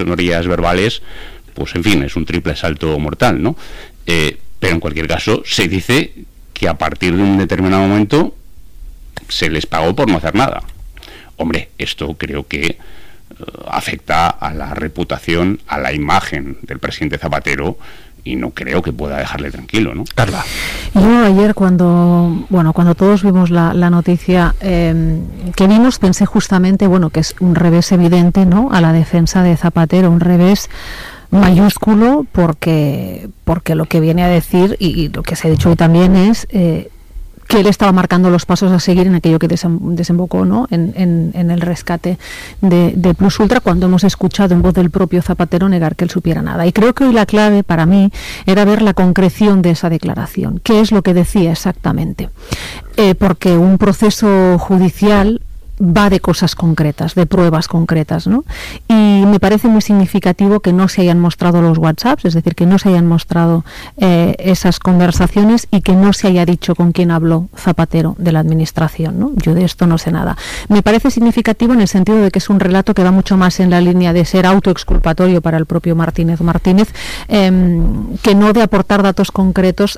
sonorías verbales, pues en fin, es un triple salto mortal, ¿no? Pero en cualquier caso se dice que a partir de un determinado momento se les pagó por no hacer nada. Hombre, esto creo que afecta a la reputación, a la imagen del presidente Zapatero, y no creo que pueda dejarle tranquilo, ¿no? Carla. Yo ayer cuando todos vimos la noticia que vimos, pensé justamente, que es un revés evidente, ¿no?, a la defensa de Zapatero, un revés mayúsculo, porque lo que viene a decir, y lo que se ha dicho hoy también, es que él estaba marcando los pasos a seguir en aquello que desembocó, ¿no?, en el rescate de Plus Ultra, cuando hemos escuchado en voz del propio Zapatero negar que él supiera nada. Y creo que hoy la clave para mí era ver la concreción de esa declaración. ¿Qué es lo que decía exactamente? Porque un proceso judicial va de cosas concretas, de pruebas concretas, ¿no? Y me parece muy significativo que no se hayan mostrado los WhatsApps, es decir, que no se hayan mostrado esas conversaciones y que no se haya dicho con quién habló Zapatero de la administración, ¿no? Yo de esto no sé nada. Me parece significativo en el sentido de que es un relato que va mucho más en la línea de ser autoexculpatorio para el propio Martínez, que no de aportar datos concretos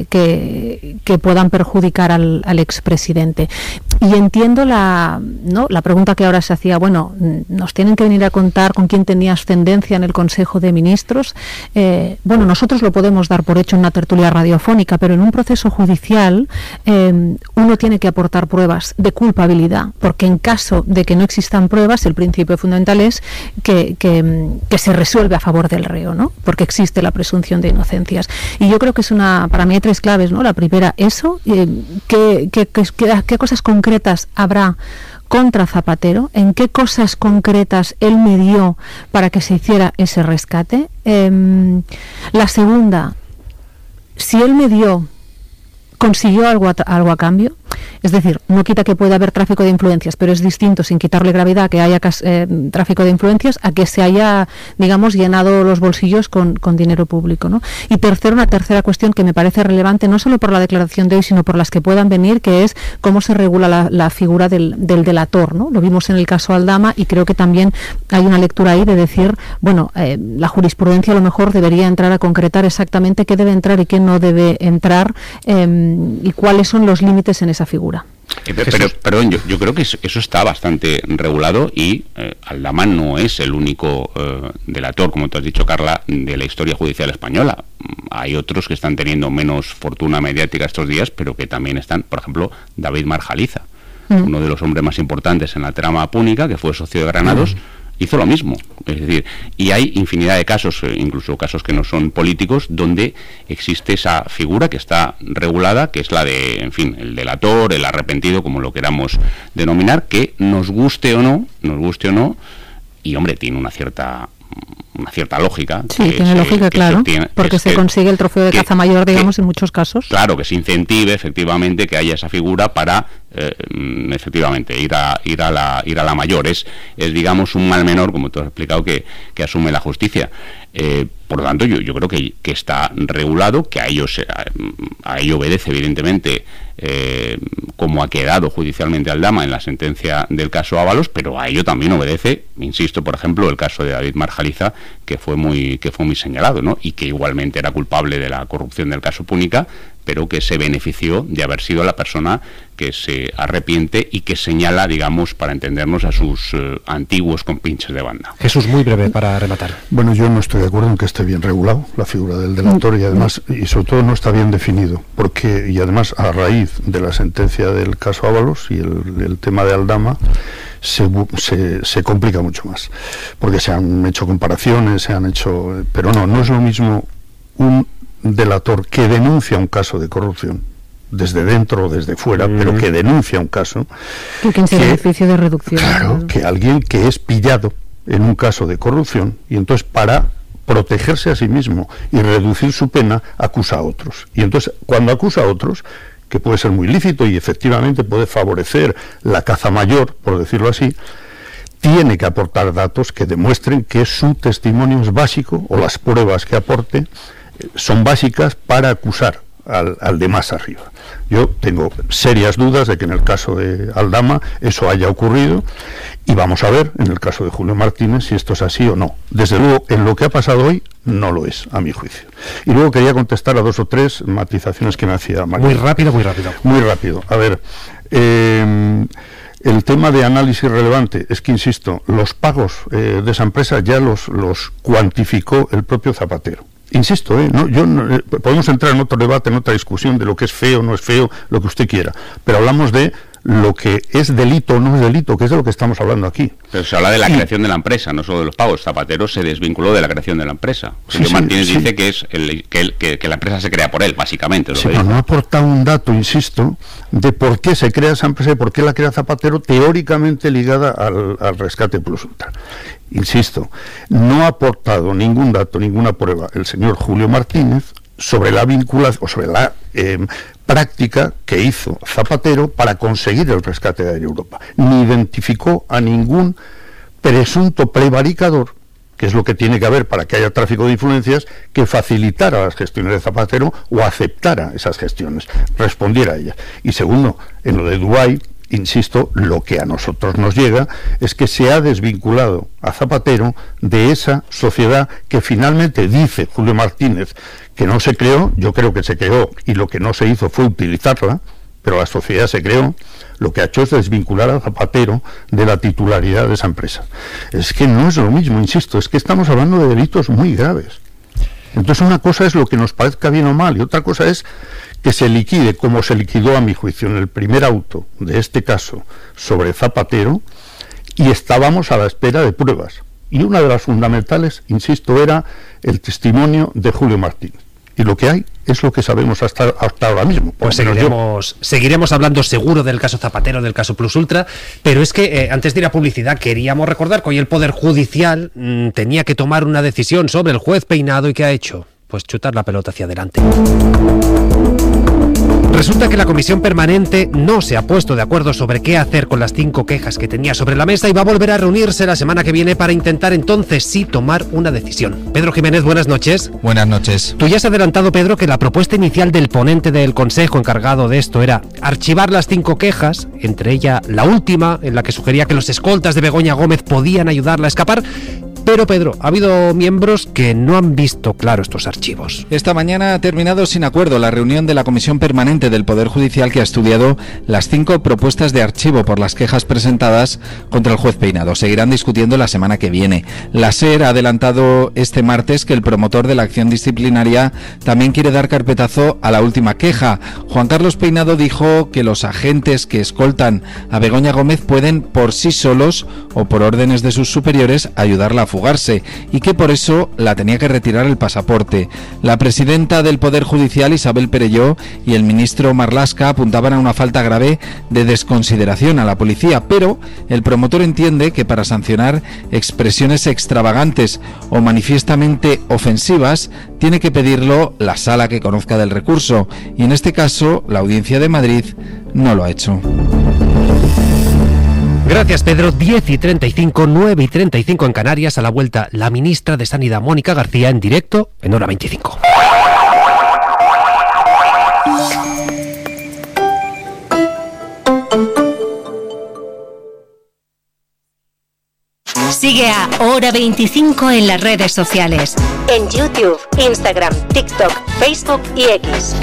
que puedan perjudicar al expresidente. Y entiendo la pregunta que ahora se hacía, nos tienen que venir a contar con quién tenía ascendencia en el Consejo de Ministros. Nosotros lo podemos dar por hecho en una tertulia radiofónica, pero en un proceso judicial uno tiene que aportar pruebas de culpabilidad, porque en caso de que no existan pruebas, el principio fundamental es que se resuelve a favor del reo, ¿no?, porque existe la presunción de inocencias. Y yo creo que para mí hay tres claves, ¿no? La primera, eso, ¿qué cosas concretas habrá contra Zapatero? ¿En qué cosas concretas él medió para que se hiciera ese rescate? La segunda, si él medió, ¿consiguió algo a cambio? Es decir, no quita que pueda haber tráfico de influencias, pero es distinto, sin quitarle gravedad, que haya tráfico de influencias a que se haya, llenado los bolsillos con dinero público, ¿no? Y una tercera cuestión que me parece relevante, no solo por la declaración de hoy, sino por las que puedan venir, que es cómo se regula la figura del delator, ¿no? Lo vimos en el caso Aldama y creo que también hay una lectura ahí de decir, la jurisprudencia a lo mejor debería entrar a concretar exactamente qué debe entrar y qué no debe entrar, y cuáles son los límites en esa figura. Perdón, yo creo que eso está bastante regulado y Aldama no es el único delator, como tú has dicho, Carla, de la historia judicial española. Hay otros que están teniendo menos fortuna mediática estos días, pero que también están, por ejemplo, David Marjaliza, uno de los hombres más importantes en la trama púnica, que fue socio de Granados, hizo lo mismo. Es decir, y hay infinidad de casos, incluso casos que no son políticos, donde existe esa figura que está regulada, que es la de, el delator, el arrepentido, como lo queramos denominar, que nos guste o no, y hombre, tiene una cierta lógica. Sí, tiene lógica, claro, porque se consigue el trofeo de caza mayor, digamos, en muchos casos. Claro, que se incentive efectivamente que haya esa figura para efectivamente ir a la mayor. Es digamos un mal menor, como tú has explicado, que asume la justicia. Por lo tanto, yo creo que está regulado, que a ello obedece evidentemente como ha quedado judicialmente Aldama en la sentencia del caso Ábalos, pero a ello también obedece, insisto, por ejemplo, el caso de David Marjaliza, que fue muy señalado, ¿no? Y que igualmente era culpable de la corrupción del caso Púnica, pero que se benefició de haber sido la persona que se arrepiente y que señala, digamos, para entendernos, a sus antiguos compinches de banda. Jesús, muy breve para rematar. Bueno, yo no estoy de acuerdo en que esté bien regulado la figura del delator y además, y sobre todo, no está bien definido, y además a raíz de la sentencia del caso Ábalos y el tema de Aldama se complica mucho más, porque se han hecho comparaciones, pero no es lo mismo un delator que denuncia un caso de corrupción desde dentro o desde fuera, pero que denuncia un caso, que en beneficio de reducción. Claro, que alguien que es pillado en un caso de corrupción y entonces, para protegerse a sí mismo y reducir su pena, acusa a otros. Y entonces, cuando acusa a otros, que puede ser muy lícito y efectivamente puede favorecer la caza mayor, por decirlo así, tiene que aportar datos que demuestren que su testimonio es básico, o las pruebas que aporte son básicas para acusar al de más arriba. Yo tengo serias dudas de que en el caso de Aldama eso haya ocurrido, y vamos a ver en el caso de Julio Martínez si esto es así o no. Desde luego, en lo que ha pasado hoy no lo es, a mi juicio. Y luego quería contestar a 2 o 3 matizaciones que me hacía María. Muy rápido. Muy rápido. A ver, el tema de análisis relevante es que, insisto, los pagos de esa empresa ya los cuantificó el propio Zapatero. Insisto, podemos entrar en otro debate, en otra discusión de lo que es feo, no es feo, lo que usted quiera, pero hablamos de lo que es delito o no es delito, que es de lo que estamos hablando aquí. Pero se habla de la creación de la empresa, no solo de los pagos. Zapatero se desvinculó de la creación de la empresa. Julio Martínez dice que es que la empresa se crea por él, básicamente. Pero no ha aportado un dato, insisto, de por qué se crea esa empresa y por qué la crea Zapatero, teóricamente ligada al rescate plus ultra. Insisto, no ha aportado ningún dato, ninguna prueba el señor Julio Martínez sobre la vinculación o sobre la práctica que hizo Zapatero para conseguir el rescate de Air Europa. Ni identificó a ningún presunto prevaricador, que es lo que tiene que haber para que haya tráfico de influencias, que facilitara las gestiones de Zapatero o aceptara esas gestiones, respondiera a ellas. Y segundo, en lo de Dubái, insisto, lo que a nosotros nos llega es que se ha desvinculado a Zapatero de esa sociedad que finalmente dice Julio Martínez que no se creó. Yo creo que se creó y lo que no se hizo fue utilizarla, pero la sociedad se creó. Lo que ha hecho es desvincular a Zapatero de la titularidad de esa empresa. Es que no es lo mismo, insisto, es que estamos hablando de delitos muy graves. Entonces una cosa es lo que nos parezca bien o mal y otra cosa es que se liquide como se liquidó, a mi juicio, en el primer auto de este caso sobre Zapatero, y estábamos a la espera de pruebas. Y una de las fundamentales, insisto, era el testimonio de Julio Martínez. Y lo que hay es lo que sabemos hasta ahora mismo. Pues seguiremos hablando seguro del caso Zapatero, del caso Plus Ultra, pero es que antes de ir a publicidad queríamos recordar que hoy el Poder Judicial tenía que tomar una decisión sobre el juez Peinado. ¿Y qué ha hecho? Pues chutar la pelota hacia adelante. Resulta que la comisión permanente no se ha puesto de acuerdo sobre qué hacer con las 5 quejas que tenía sobre la mesa y va a volver a reunirse la semana que viene para intentar entonces sí tomar una decisión. Pedro Jiménez, buenas noches. Buenas noches. Tú ya has adelantado, Pedro, que la propuesta inicial del ponente del Consejo encargado de esto era archivar las 5 quejas, entre ellas la última, en la que sugería que los escoltas de Begoña Gómez podían ayudarla a escapar. Pero, Pedro, ha habido miembros que no han visto claro estos archivos. Esta mañana ha terminado sin acuerdo la reunión de la Comisión Permanente del Poder Judicial que ha estudiado las 5 propuestas de archivo por las quejas presentadas contra el juez Peinado. Seguirán discutiendo la semana que viene. La SER ha adelantado este martes que el promotor de la acción disciplinaria también quiere dar carpetazo a la última queja. Juan Carlos Peinado dijo que los agentes que escoltan a Begoña Gómez pueden por sí solos o por órdenes de sus superiores ayudarla a fugarse y que por eso la tenía que retirar el pasaporte. La presidenta del Poder Judicial, Isabel Perelló, y el ministro Marlaska apuntaban a una falta grave de desconsideración a la policía, pero el promotor entiende que para sancionar expresiones extravagantes o manifiestamente ofensivas tiene que pedirlo la sala que conozca del recurso, y en este caso la Audiencia de Madrid no lo ha hecho. Gracias, Pedro. 10:35, 9:35 en Canarias. A la vuelta, la ministra de Sanidad, Mónica García, en directo en Hora 25. Sigue a Hora 25 en las redes sociales. En YouTube, Instagram, TikTok, Facebook y X.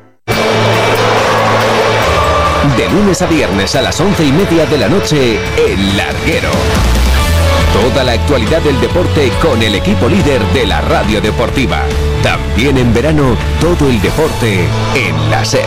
De lunes a viernes a las 11:30 de la noche, El Larguero. Toda la actualidad del deporte con el equipo líder de la radio deportiva. También en verano, todo el deporte en la SER.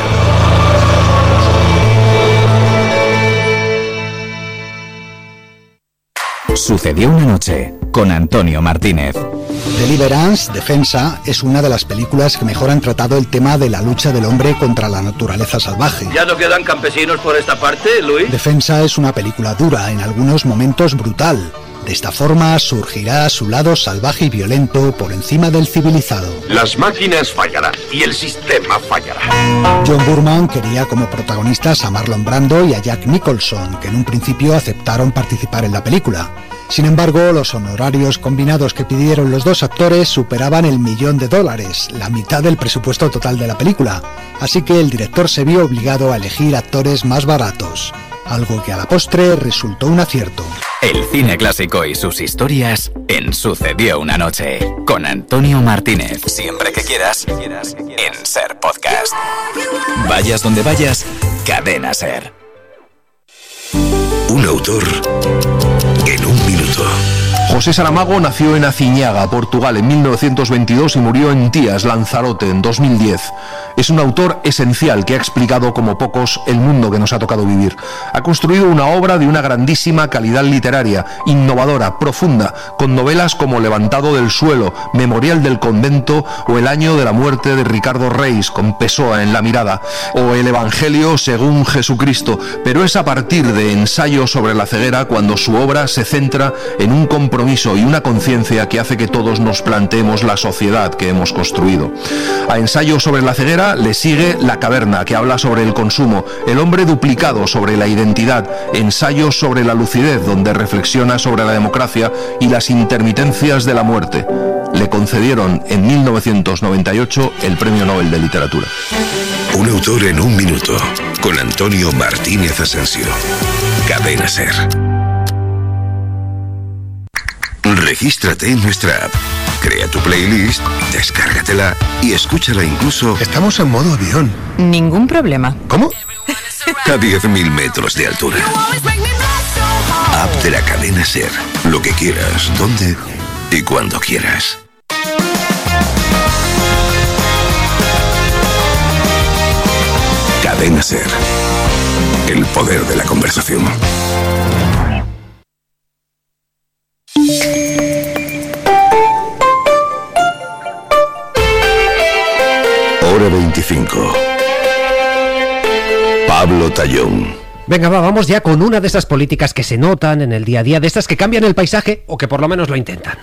Sucedió una noche con Antonio Martínez. Deliverance, Defensa, es una de las películas que mejor han tratado el tema de la lucha del hombre contra la naturaleza salvaje. ¿Ya no quedan campesinos por esta parte, Luis? Defensa es una película dura, en algunos momentos brutal. De esta forma surgirá su lado salvaje y violento por encima del civilizado. Las máquinas fallarán y el sistema fallará. John Boorman quería como protagonistas a Marlon Brando y a Jack Nicholson, que en un principio aceptaron participar en la película. Sin embargo, los honorarios combinados que pidieron los dos actores superaban el $1.000.000, la mitad del presupuesto total de la película, así que el director se vio obligado a elegir actores más baratos, algo que a la postre resultó un acierto. El cine clásico y sus historias en Sucedió una noche, con Antonio Martínez. Siempre que quieras, en SER Podcast. Vayas donde vayas, Cadena SER. Un autor en un minuto. José Saramago nació en Aciñaga, Portugal, en 1922 y murió en Tías, Lanzarote, en 2010. Es un autor esencial que ha explicado como pocos el mundo que nos ha tocado vivir. Ha construido una obra de una grandísima calidad literaria, innovadora, profunda, con novelas como Levantado del suelo, Memorial del convento o El año de la muerte de Ricardo Reis, con Pessoa en la mirada, o El Evangelio según Jesucristo, pero es a partir de Ensayo sobre la ceguera cuando su obra se centra en un compromiso y una conciencia que hace que todos nos planteemos la sociedad que hemos construido. A Ensayo sobre la ceguera le sigue La caverna, que habla sobre el consumo, El hombre duplicado sobre la identidad, Ensayo sobre la lucidez, donde reflexiona sobre la democracia y las intermitencias de la muerte. Le concedieron en 1998 el Premio Nobel de Literatura. Un autor en un minuto, con Antonio Martínez Asensio. Cadena SER. Regístrate en nuestra app, crea tu playlist, descárgatela y escúchala incluso... Estamos en modo avión. Ningún problema. ¿Cómo? A 10.000 metros de altura. App de la cadena SER. Lo que quieras, donde y cuando quieras. Cadena SER. El poder de la conversación. Hora 25. Pablo Tallón. Venga, vamos ya con una de esas políticas que se notan en el día a día, de estas que cambian el paisaje o que por lo menos lo intentan.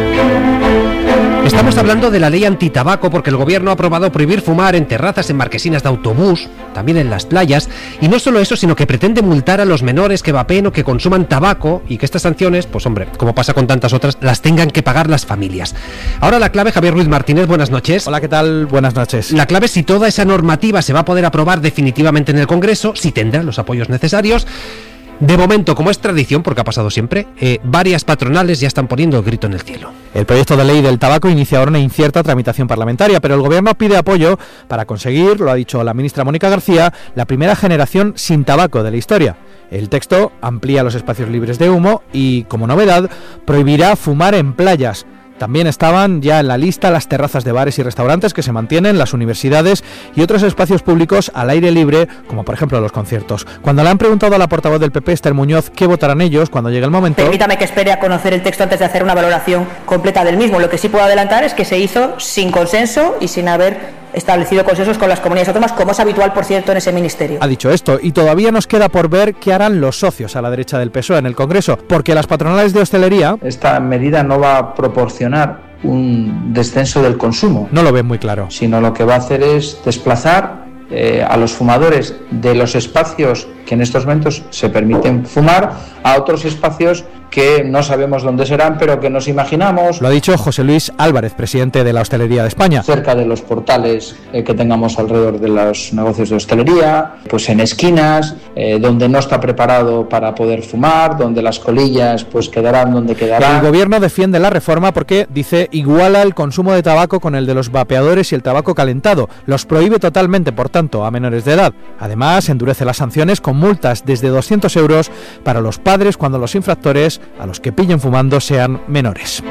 Estamos hablando de la ley antitabaco porque el gobierno ha aprobado prohibir fumar en terrazas, en marquesinas de autobús, también en las playas, y no solo eso, sino que pretende multar a los menores que vapeen o que consuman tabaco y que estas sanciones, pues hombre, como pasa con tantas otras, las tengan que pagar las familias. Ahora la clave, Javier Ruiz Martínez, buenas noches. Hola, ¿qué tal? Buenas noches. La clave es si toda esa normativa se va a poder aprobar definitivamente en el Congreso, si tendrá los apoyos necesarios. De momento, como es tradición, porque ha pasado siempre, varias patronales ya están poniendo el grito en el cielo. El proyecto de ley del tabaco inicia ahora una incierta tramitación parlamentaria, pero el gobierno pide apoyo para conseguir, lo ha dicho la ministra Mónica García, la primera generación sin tabaco de la historia. El texto amplía los espacios libres de humo y, como novedad, prohibirá fumar en playas. También estaban ya en la lista las terrazas de bares y restaurantes que se mantienen, las universidades y otros espacios públicos al aire libre, como por ejemplo los conciertos. Cuando le han preguntado a la portavoz del PP, Esther Muñoz, qué votarán ellos cuando llegue el momento... Permítame que espere a conocer el texto antes de hacer una valoración completa del mismo. Lo que sí puedo adelantar es que se hizo sin consenso y sin haber establecido consensos con las comunidades autónomas, como es habitual, por cierto, en ese ministerio. Ha dicho esto, y todavía nos queda por ver qué harán los socios a la derecha del PSOE en el Congreso, porque las patronales de hostelería... Esta medida no va a proporcionar un descenso del consumo. No lo ven muy claro. Sino lo que va a hacer es desplazar a los fumadores de los espacios que en estos momentos se permiten fumar a otros espacios que no sabemos dónde serán, pero que nos imaginamos. Lo ha dicho José Luis Álvarez, presidente de la Hostelería de España. Cerca de los portales que tengamos alrededor de los negocios de hostelería, pues en esquinas, donde no está preparado para poder fumar, donde las colillas pues quedarán donde quedarán. El gobierno defiende la reforma porque, dice, iguala el consumo de tabaco con el de los vapeadores y el tabaco calentado. Los prohíbe totalmente, por tanto, a menores de edad. Además, endurece las sanciones con multas desde 200 euros para los padres cuando los infractores a los que pillen fumando sean menores.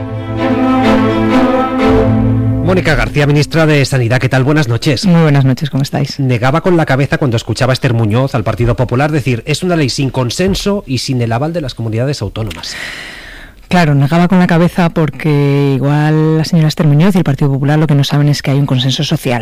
Mónica García, ministra de Sanidad, ¿qué tal? Buenas noches. Muy buenas noches, ¿cómo estáis? Negaba con la cabeza cuando escuchaba a Esther Muñoz, al Partido Popular, decir, es una ley sin consenso y sin el aval de las comunidades autónomas. Claro, negaba con la cabeza porque igual la señora Esther Muñoz y el Partido Popular lo que no saben es que hay un consenso social,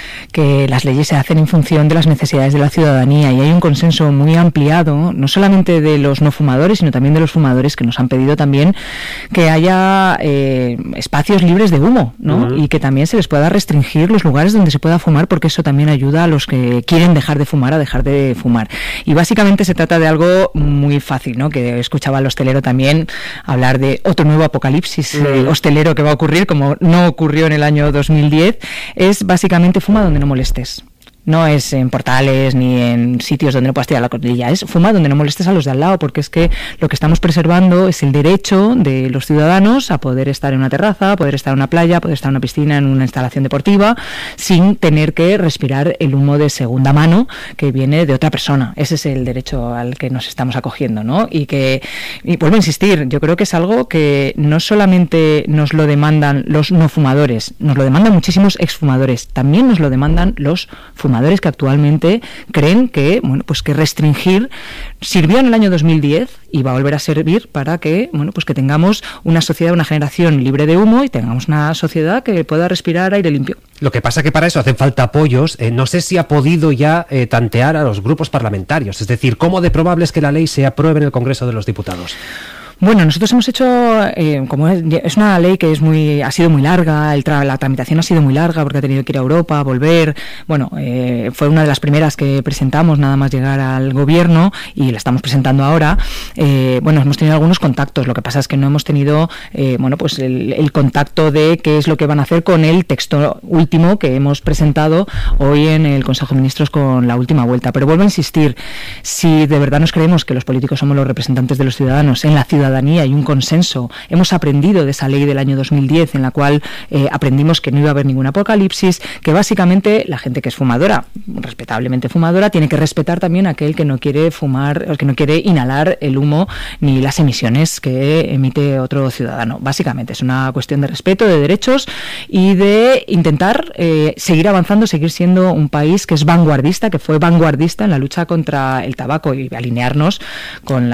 que las leyes se hacen en función de las necesidades de la ciudadanía y hay un consenso muy ampliado, no solamente de los no fumadores, sino también de los fumadores, que nos han pedido también que haya espacios libres de humo, ¿no? Y que también se les pueda restringir los lugares donde se pueda fumar, porque eso también ayuda a los que quieren dejar de fumar a dejar de fumar. Y básicamente se trata de algo muy fácil, ¿no? Que escuchaba al hostelero también hablar de otro nuevo apocalipsis hostelero que va a ocurrir, como no ocurrió en el año 2010, es básicamente fuma donde no molestes. No es en portales ni en sitios donde no puedas tirar la cortinilla, es fuma donde no molestes a los de al lado, porque es que lo que estamos preservando es el derecho de los ciudadanos a poder estar en una terraza, a poder estar en una playa, a poder estar en una piscina, en una instalación deportiva, sin tener que respirar el humo de segunda mano que viene de otra persona. Ese es el derecho al que nos estamos acogiendo, ¿no? Y vuelvo a insistir, yo creo que es algo que no solamente nos lo demandan los no fumadores, nos lo demandan muchísimos exfumadores, también nos lo demandan los fumadores que actualmente creen que, bueno, pues que restringir sirvió en el año 2010 y va a volver a servir para que, bueno, pues que tengamos una sociedad, una generación libre de humo y tengamos una sociedad que pueda respirar aire limpio. Lo que pasa que para eso hacen falta apoyos. No sé si ha podido ya tantear a los grupos parlamentarios, es decir, cómo de probable es que la ley se apruebe en el Congreso de los Diputados. Bueno, nosotros hemos hecho, como es una ley que ha sido muy larga, la tramitación ha sido muy larga porque ha tenido que ir a Europa, volver. Bueno, fue una de las primeras que presentamos nada más llegar al gobierno y la estamos presentando ahora. Bueno, hemos tenido algunos contactos, lo que pasa es que no hemos tenido, pues el contacto de qué es lo que van a hacer con el texto último que hemos presentado hoy en el Consejo de Ministros con la última vuelta. Pero vuelvo a insistir, si de verdad nos creemos que los políticos somos los representantes de los ciudadanos en la ciudadanía y un consenso, hemos aprendido de esa ley del año 2010 en la cual aprendimos que no iba a haber ningún apocalipsis, que básicamente la gente que es fumadora, respetablemente fumadora, tiene que respetar también a aquel que no quiere fumar, que no quiere inhalar el humo ni las emisiones que emite otro ciudadano. Básicamente es una cuestión de respeto, de derechos y de intentar seguir avanzando, seguir siendo un país que es vanguardista, que fue vanguardista en la lucha contra el tabaco y alinearnos con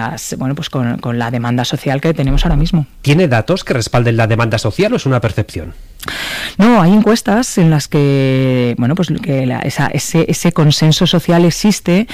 con la demanda social que tenemos ahora mismo. ¿Tiene datos que respalden la demanda social o es una percepción? No, hay encuestas en las que, ese consenso social existe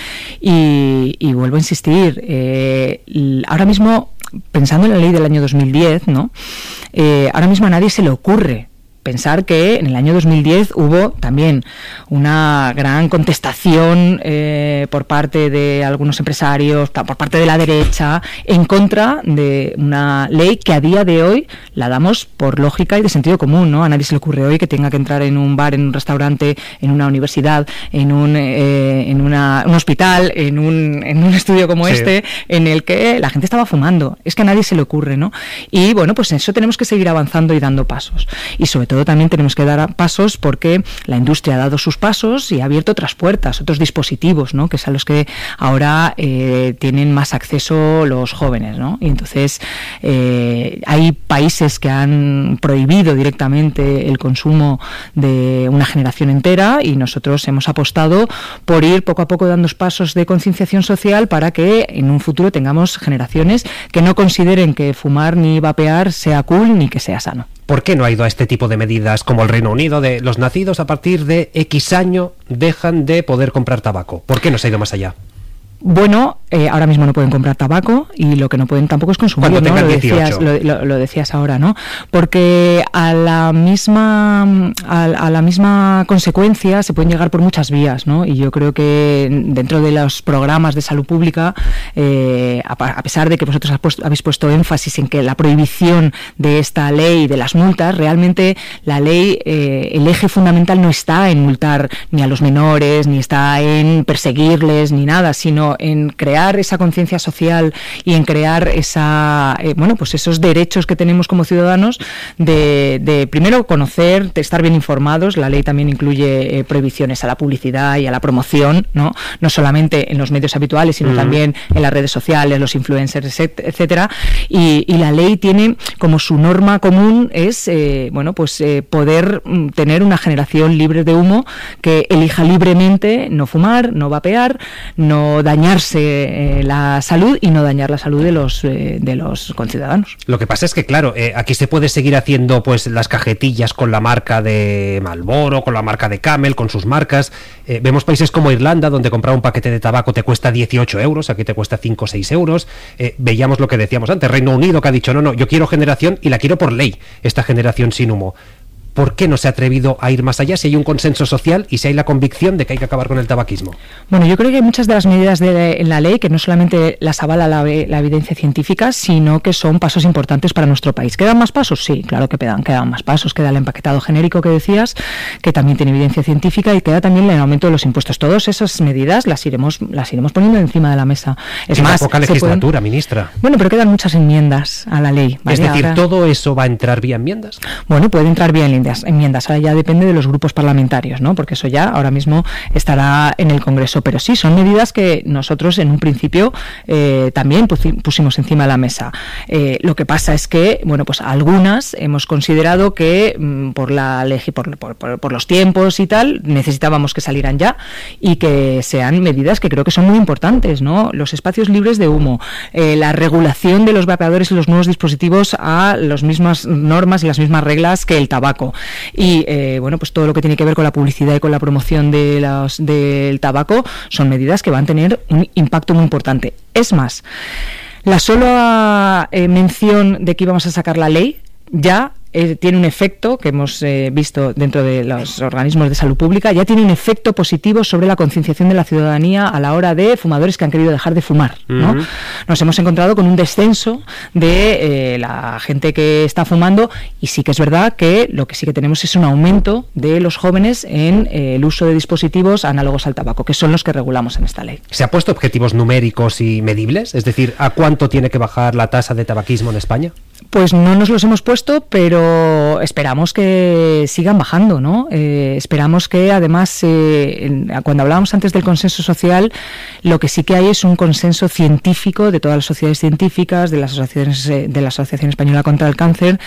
y vuelvo a insistir, ahora mismo, pensando en la ley del año 2010, ¿no? Ahora mismo a nadie se le ocurre pensar que en el año 2010 hubo también una gran contestación por parte de algunos empresarios, por parte de la derecha, en contra de una ley que a día de hoy la damos por lógica y de sentido común, ¿no? A nadie se le ocurre hoy que tenga que entrar en un bar, en un restaurante, en una universidad, en un hospital, en un estudio como este, en el que la gente estaba fumando. Es que a nadie se le ocurre, ¿no? Y bueno, pues en eso tenemos que seguir avanzando y dando pasos. Y sobre todo también tenemos que dar pasos porque la industria ha dado sus pasos y ha abierto otras puertas, otros dispositivos, ¿no? Que es a los que ahora tienen más acceso los jóvenes, ¿no? Y entonces hay países que han prohibido directamente el consumo de una generación entera y nosotros hemos apostado por ir poco a poco dando pasos de concienciación social para que en un futuro tengamos generaciones que no consideren que fumar ni vapear sea cool ni que sea sano. ¿Por qué no ha ido a este tipo de medidas como el Reino Unido, de los nacidos a partir de X año dejan de poder comprar tabaco? ¿Por qué no se ha ido más allá? Bueno, ahora mismo no pueden comprar tabaco y lo que no pueden tampoco es consumir, ¿no? Lo decías ahora, ¿no? Porque a la misma consecuencia se pueden llegar por muchas vías, ¿no? Y yo creo que dentro de los programas de salud pública, a pesar de que vosotros habéis puesto énfasis en que la prohibición de esta ley, de las multas, realmente la ley, el eje fundamental no está en multar ni a los menores, ni está en perseguirles, ni nada, sino en crear esa conciencia social y en crear esos derechos que tenemos como ciudadanos de primero conocer, de estar bien informados. La ley también incluye prohibiciones a la publicidad y a la promoción, no solamente en los medios habituales, sino también en las redes sociales, los influencers, etcétera. Y la ley tiene como su norma común es poder tener una generación libre de humo que elija libremente no fumar, no vapear, no dañar dañarse la salud y no dañar la salud de los conciudadanos. Lo que pasa es que, claro, aquí se puede seguir haciendo pues las cajetillas con la marca de Marlboro, con la marca de Camel, con sus marcas. Vemos países como Irlanda, donde comprar un paquete de tabaco te cuesta 18 euros, aquí te cuesta 5 o 6 euros. Veíamos lo que decíamos antes, Reino Unido, que ha dicho, no, yo quiero generación y la quiero por ley, esta generación sin humo. ¿Por qué no se ha atrevido a ir más allá si hay un consenso social y si hay la convicción de que hay que acabar con el tabaquismo? Bueno, yo creo que hay muchas de las medidas en la ley que no solamente las avala la evidencia científica, sino que son pasos importantes para nuestro país. ¿Quedan más pasos? Sí, claro que quedan más pasos. Queda el empaquetado genérico que decías, que también tiene evidencia científica, y queda también el aumento de los impuestos. Todas esas medidas las iremos poniendo encima de la mesa. Es más, poca legislatura, ministra. Bueno, pero quedan muchas enmiendas a la ley, ¿vale? Es decir, ¿todo eso va a entrar vía enmiendas? Bueno, puede entrar vía enmiendas, ahora ya depende de los grupos parlamentarios, ¿no? Porque eso ya ahora mismo estará en el Congreso, pero sí, son medidas que nosotros en un principio también pusimos encima de la mesa. Lo que pasa es que, bueno, pues algunas hemos considerado que por la ley, por los tiempos y tal, necesitábamos que salieran ya y que sean medidas que creo que son muy importantes, ¿no? Los espacios libres de humo, la regulación de los vapeadores y los nuevos dispositivos a las mismas normas y las mismas reglas que el tabaco. Y bueno, pues todo lo que tiene que ver con la publicidad y con la promoción del tabaco son medidas que van a tener un impacto muy importante. Es más, la sola mención de que íbamos a sacar la ley ya tiene un efecto que hemos visto dentro de los organismos de salud pública, ya tiene un efecto positivo sobre la concienciación de la ciudadanía a la hora de fumadores que han querido dejar de fumar, ¿no? Uh-huh. Nos hemos encontrado con un descenso de la gente que está fumando, y sí que es verdad que lo que sí que tenemos es un aumento de los jóvenes en el uso de dispositivos análogos al tabaco, que son los que regulamos en esta ley. ¿Se ha puesto objetivos numéricos y medibles? Es decir, ¿a cuánto tiene que bajar la tasa de tabaquismo en España? Pues no nos los hemos puesto, pero esperamos que sigan bajando, ¿no? Esperamos que, además, cuando hablábamos antes del consenso social, lo que sí que hay es un consenso científico de todas las sociedades científicas, de la Asociación Española contra el Cáncer,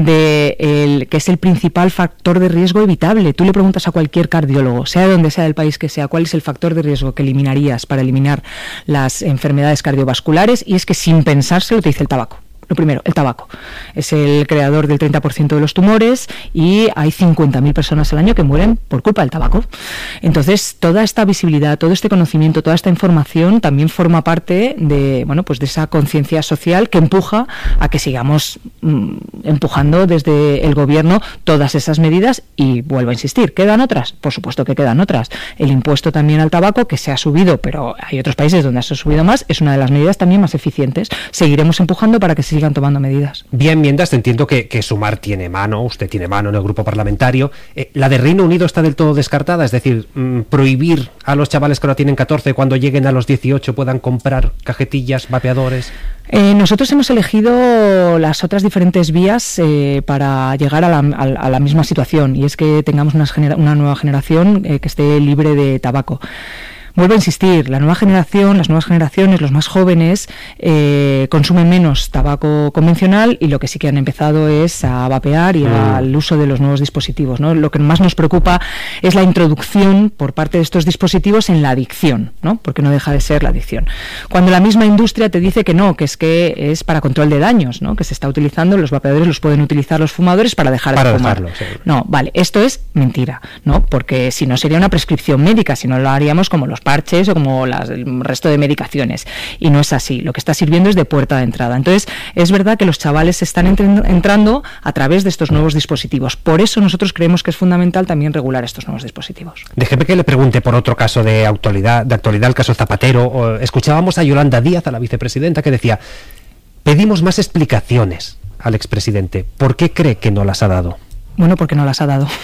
que es el principal factor de riesgo evitable. Tú le preguntas a cualquier cardiólogo, sea de donde sea del país que sea, cuál es el factor de riesgo que eliminarías para eliminar las enfermedades cardiovasculares, y es que sin pensárselo te dice el tabaco. Lo primero, el tabaco. Es el creador del 30% de los tumores y hay 50.000 personas al año que mueren por culpa del tabaco. Entonces, toda esta visibilidad, todo este conocimiento, toda esta información también forma parte de, bueno, pues de esa conciencia social que empuja a que sigamos empujando desde el gobierno todas esas medidas. Y vuelvo a insistir, ¿quedan otras? Por supuesto que quedan otras. El impuesto también al tabaco, que se ha subido, pero hay otros países donde se ha subido más, es una de las medidas también más eficientes. Seguiremos empujando para que se sigan tomando medidas. Vía enmiendas, entiendo que Sumar tiene mano, usted tiene mano en el grupo parlamentario. ¿La de Reino Unido está del todo descartada? Es decir, prohibir a los chavales que ahora tienen 14, cuando lleguen a los 18 puedan comprar cajetillas, vapeadores. Nosotros hemos elegido las otras diferentes vías para llegar a la misma situación, y es que tengamos una nueva generación que esté libre de tabaco. Vuelvo a insistir, las nuevas generaciones, los más jóvenes, consumen menos tabaco convencional, y lo que sí que han empezado es a vapear y al uso de los nuevos dispositivos, ¿no? Lo que más nos preocupa es la introducción por parte de estos dispositivos en la adicción, ¿no? Porque no deja de ser la adicción. Cuando la misma industria te dice que no, que es para control de daños, ¿no? Que se está utilizando, los vapeadores los pueden utilizar los fumadores para dejar de fumar. Sí. No, vale, esto es mentira, ¿no? Porque si no sería una prescripción médica, si no lo haríamos como los parches o como el resto de medicaciones, y no es así. Lo que está sirviendo es de puerta de entrada. Entonces, es verdad que los chavales están entrando a través de estos nuevos dispositivos. Por eso nosotros creemos que es fundamental también regular estos nuevos dispositivos. Déjeme que le pregunte por otro caso de actualidad, el caso Zapatero. Escuchábamos a Yolanda Díaz, a la vicepresidenta, que decía: pedimos más explicaciones al expresidente. ¿Por qué cree que no las ha dado? Bueno, porque no las ha dado.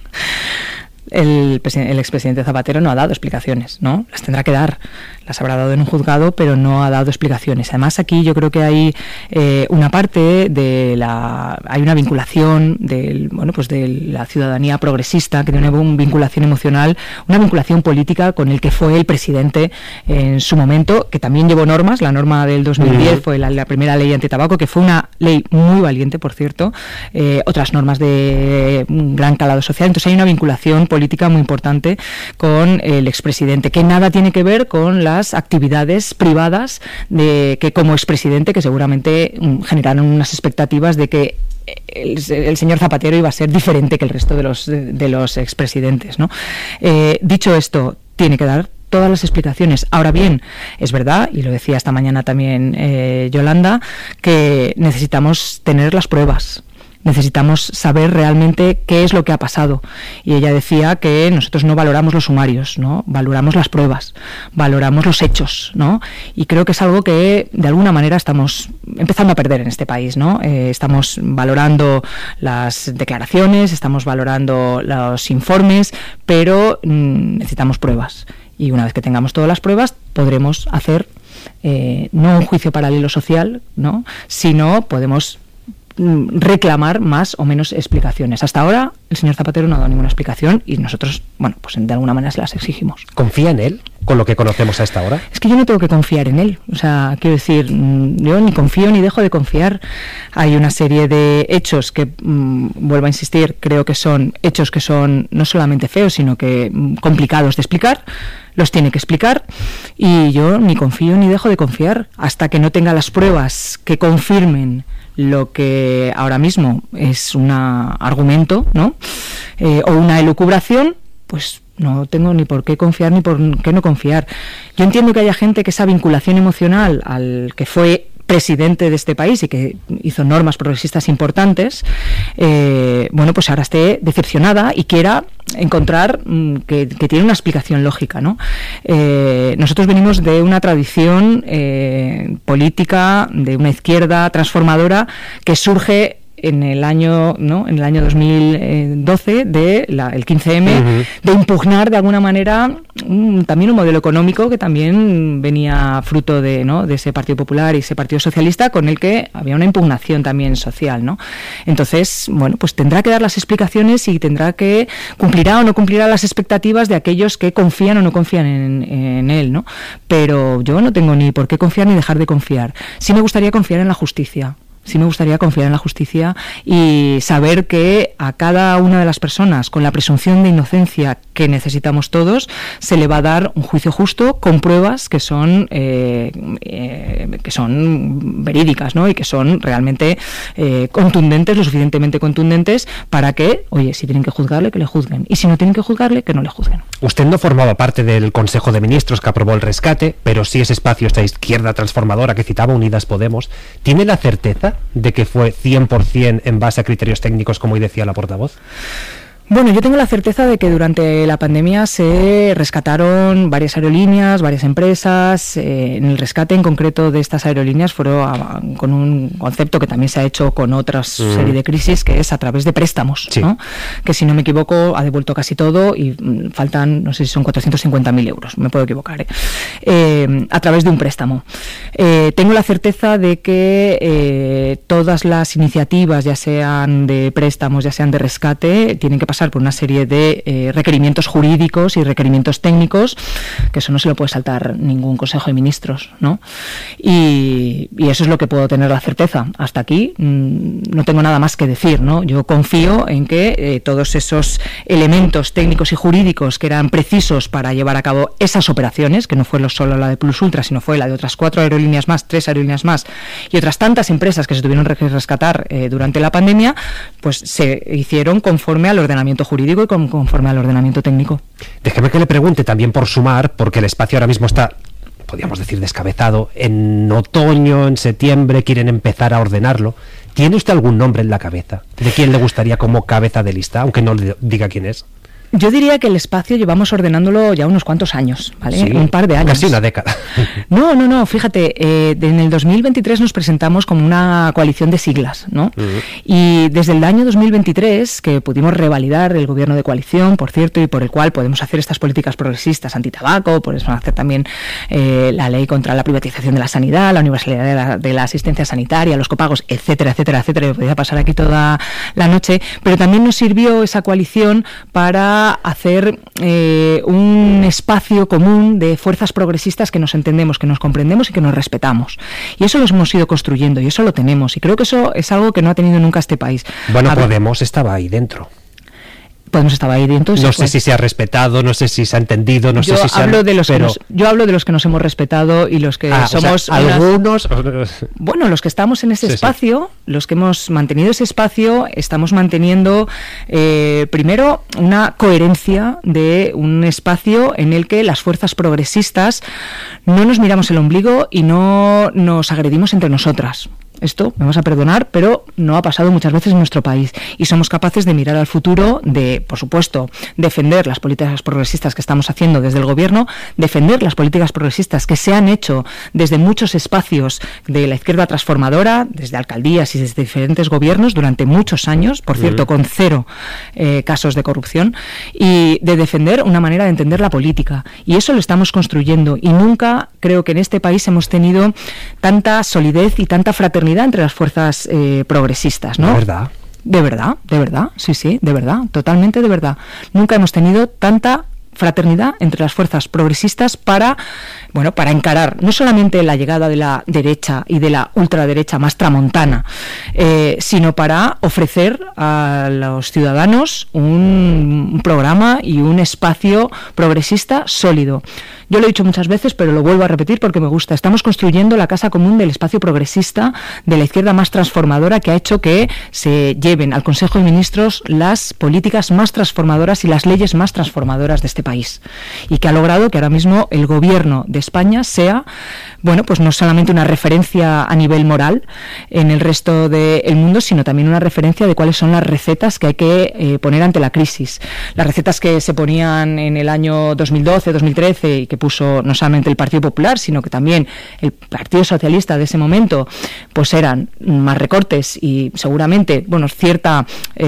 El expresidente Zapatero no ha dado explicaciones, ¿no? Las tendrá que dar, las habrá dado en un juzgado, pero no ha dado explicaciones. Además, aquí yo creo que hay una parte hay una vinculación de la ciudadanía progresista, que tiene una vinculación emocional, una vinculación política con el que fue el presidente en su momento, que también llevó normas. La norma del 2010 fue la primera ley antitabaco, que fue una ley muy valiente, por cierto, otras normas de un gran calado social. Entonces hay una vinculación política política muy importante con el expresidente, que nada tiene que ver con las actividades privadas de que como expresidente, que seguramente generaron unas expectativas de que el señor Zapatero iba a ser diferente que el resto de los expresidentes, ¿no? Dicho esto, tiene que dar todas las explicaciones. Ahora bien, es verdad, y lo decía esta mañana también Yolanda, que necesitamos tener las pruebas. Necesitamos saber realmente qué es lo que ha pasado. Y ella decía que nosotros no valoramos los sumarios, ¿no? Valoramos las pruebas, valoramos los hechos, ¿no? Y creo que es algo que de alguna manera estamos empezando a perder en este país, ¿no? Estamos valorando las declaraciones, estamos valorando los informes, pero necesitamos pruebas. Y una vez que tengamos todas las pruebas, podremos hacer no un juicio paralelo social, ¿no? Sino podemos reclamar más o menos explicaciones. Hasta ahora el señor Zapatero no ha dado ninguna explicación y nosotros, bueno, pues de alguna manera se las exigimos. ¿Confía en él con lo que conocemos a esta hora? Es que yo no tengo que confiar en él. O sea, quiero decir, yo ni confío ni dejo de confiar. Hay una serie de hechos que, vuelvo a insistir, creo que son hechos que son no solamente feos, sino que complicados de explicar. Los tiene que explicar y yo ni confío ni dejo de confiar hasta que no tenga las pruebas que confirmen lo que ahora mismo es un argumento, ¿no? O una elucubración, pues no tengo ni por qué confiar ni por qué no confiar. Yo entiendo que haya gente que esa vinculación emocional al que fue presidente de este país y que hizo normas progresistas importantes, bueno, pues ahora esté decepcionada y quiera encontrar que tiene una explicación lógica, ¿no? Nosotros venimos de una tradición política, de una izquierda transformadora que surge en el año 2012 el 15M, de impugnar de alguna manera también un modelo económico que también venía fruto de ese Partido Popular y ese Partido Socialista, con el que había una impugnación también social, ¿no? Entonces, bueno, pues tendrá que dar las explicaciones y tendrá que cumplirá o no cumplirá las expectativas de aquellos que confían o no confían en él, ¿no? Pero yo no tengo ni por qué confiar ni dejar de confiar. Sí me gustaría confiar en la justicia. Sí me gustaría confiar en la justicia y saber que a cada una de las personas, con la presunción de inocencia que necesitamos todos, se le va a dar un juicio justo con pruebas que son verídicas, ¿no? Y que son realmente contundentes, lo suficientemente contundentes para que, oye, si tienen que juzgarle, que le juzguen. Y si no tienen que juzgarle, que no le juzguen. Usted no formaba parte del Consejo de Ministros que aprobó el rescate, pero sí ese espacio, esta izquierda transformadora que citaba Unidas Podemos. ¿Tiene la certeza de que fue 100% en base a criterios técnicos, como hoy decía la portavoz? Bueno, yo tengo la certeza de que durante la pandemia se rescataron varias aerolíneas, varias empresas. En el rescate en concreto de estas aerolíneas fueron con un concepto que también se ha hecho con otras serie de crisis, que es a través de préstamos, sí, ¿no? Que si no me equivoco ha devuelto casi todo y faltan, no sé si son 450.000 euros, me puedo equivocar, a través de un préstamo. Tengo la certeza de que todas las iniciativas, ya sean de préstamos, ya sean de rescate, tienen que pasar por una serie de requerimientos jurídicos y requerimientos técnicos, que eso no se lo puede saltar ningún Consejo de Ministros, ¿no? Y eso es lo que puedo tener la certeza. Hasta aquí no tengo nada más que decir, ¿no? Yo confío en que todos esos elementos técnicos y jurídicos que eran precisos para llevar a cabo esas operaciones, que no fue solo la de Plus Ultra, sino fue la de otras 4 aerolíneas más, 3 aerolíneas más y otras tantas empresas que se tuvieron que rescatar durante la pandemia, pues se hicieron conforme al ordenamiento jurídico y conforme al ordenamiento técnico. Déjeme que le pregunte también por sumar, porque el espacio ahora mismo está, podríamos decir, descabezado. En otoño, en septiembre, quieren empezar a ordenarlo. ¿Tiene usted algún nombre en la cabeza de quién le gustaría como cabeza de lista, aunque no le diga quién es? Yo diría que el espacio llevamos ordenándolo ya unos cuantos años, ¿vale? Sí, un par de años. Casi una década. No, fíjate, en el 2023 nos presentamos como una coalición de siglas, ¿no? Y desde el año 2023, que pudimos revalidar el gobierno de coalición, por cierto, y por el cual podemos hacer estas políticas progresistas antitabaco, podemos hacer también la ley contra la privatización de la sanidad, la universalidad de la asistencia sanitaria, los copagos, etcétera, etcétera, etcétera. Podría pasar aquí toda la noche, pero también nos sirvió esa coalición para hacer un espacio común de fuerzas progresistas que nos entendemos, que nos comprendemos y que nos respetamos. Y eso lo hemos ido construyendo y eso lo tenemos. Y creo que eso es algo que no ha tenido nunca este país. Bueno, Podemos estaba ahí dentro. Podemos estaba ahí dentro. No sé si se ha respetado, no sé si se ha entendido, no sé si se ha... Yo hablo de los que nos hemos respetado y los que somos... O sea, algunos... Bueno, los que estamos en ese espacio, los que hemos mantenido ese espacio, estamos manteniendo primero una coherencia de un espacio en el que las fuerzas progresistas no nos miramos el ombligo y no nos agredimos entre nosotras. Esto, me vas a perdonar, pero no ha pasado muchas veces en nuestro país y somos capaces de mirar al futuro, de, por supuesto, defender las políticas progresistas que estamos haciendo desde el gobierno, defender las políticas progresistas que se han hecho desde muchos espacios de la izquierda transformadora, desde alcaldías y desde diferentes gobiernos durante muchos años, por cierto, con 0 casos de corrupción, y de defender una manera de entender la política. Y eso lo estamos construyendo y nunca creo que en este país hemos tenido tanta solidez y tanta fraternidad entre las fuerzas progresistas, ¿no? ¿De verdad? ¿De verdad? Sí, de verdad, totalmente de verdad. Nunca hemos tenido tanta fraternidad entre las fuerzas progresistas para encarar no solamente la llegada de la derecha y de la ultraderecha más tramontana, sino para ofrecer a los ciudadanos un programa y un espacio progresista sólido. Yo lo he dicho muchas veces, pero lo vuelvo a repetir porque me gusta. Estamos construyendo la casa común del espacio progresista de la izquierda más transformadora, que ha hecho que se lleven al Consejo de Ministros las políticas más transformadoras y las leyes más transformadoras de este país. Y que ha logrado que ahora mismo el gobierno de España sea, pues no solamente una referencia a nivel moral en el resto del mundo, sino también una referencia de cuáles son las recetas que hay que poner ante la crisis. Las recetas que se ponían en el año 2012, 2013 y que puso no solamente el Partido Popular, sino que también el Partido Socialista de ese momento, pues eran más recortes y seguramente, cierta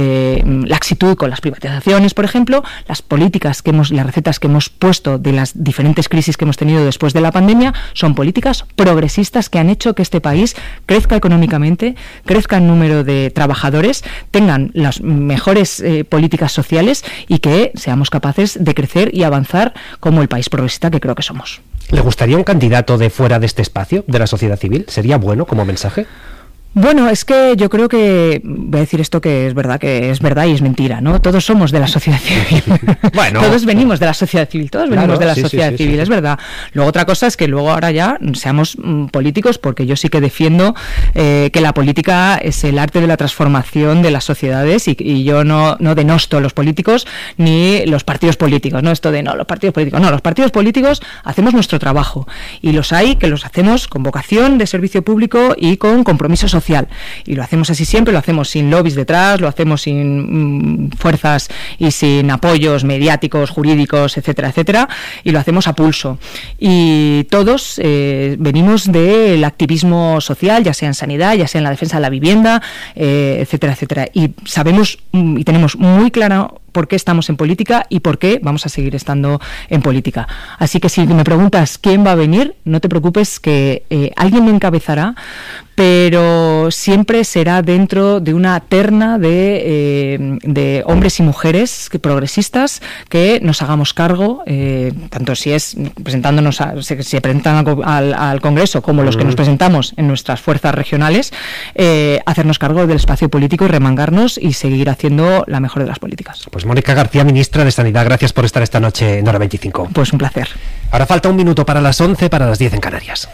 laxitud con las privatizaciones, por ejemplo, las recetas que hemos puesto de las diferentes crisis que hemos tenido después de la pandemia son políticas progresistas que han hecho que este país crezca económicamente, crezca en número de trabajadores, tengan las mejores políticas sociales y que seamos capaces de crecer y avanzar como el país progresista que creo que somos. ¿Le gustaría un candidato de fuera de este espacio, de la sociedad civil? ¿Sería bueno como mensaje? Bueno, es que yo creo que voy a decir esto que es verdad y es mentira, ¿no? Todos somos de la sociedad civil. Todos venimos de la sociedad civil, civil, es verdad. Luego otra cosa es que luego ahora ya seamos políticos, porque yo sí que defiendo que la política es el arte de la transformación de las sociedades y yo no denosto a los políticos ni los partidos políticos, ¿no? Esto de los partidos políticos. No, los partidos políticos hacemos nuestro trabajo y los hay que los hacemos con vocación de servicio público y con compromiso social. Y lo hacemos así siempre, lo hacemos sin lobbies detrás, lo hacemos sin fuerzas y sin apoyos mediáticos, jurídicos, etcétera, etcétera, y lo hacemos a pulso. Y todos venimos del activismo social, ya sea en sanidad, ya sea en la defensa de la vivienda, etcétera, etcétera. Y sabemos y tenemos muy claro por qué estamos en política y por qué vamos a seguir estando en política. Así que si me preguntas quién va a venir, no te preocupes que alguien me encabezará, pero siempre será dentro de una terna de hombres y mujeres progresistas que nos hagamos cargo, tanto si es presentándonos si presentan al Congreso como los que nos presentamos en nuestras fuerzas regionales, hacernos cargo del espacio político y remangarnos y seguir haciendo la mejor de las políticas. Pues Mónica García, ministra de Sanidad, gracias por estar esta noche en Hora 25. Pues un placer. Ahora falta un minuto para las 11, para las 10 en Canarias.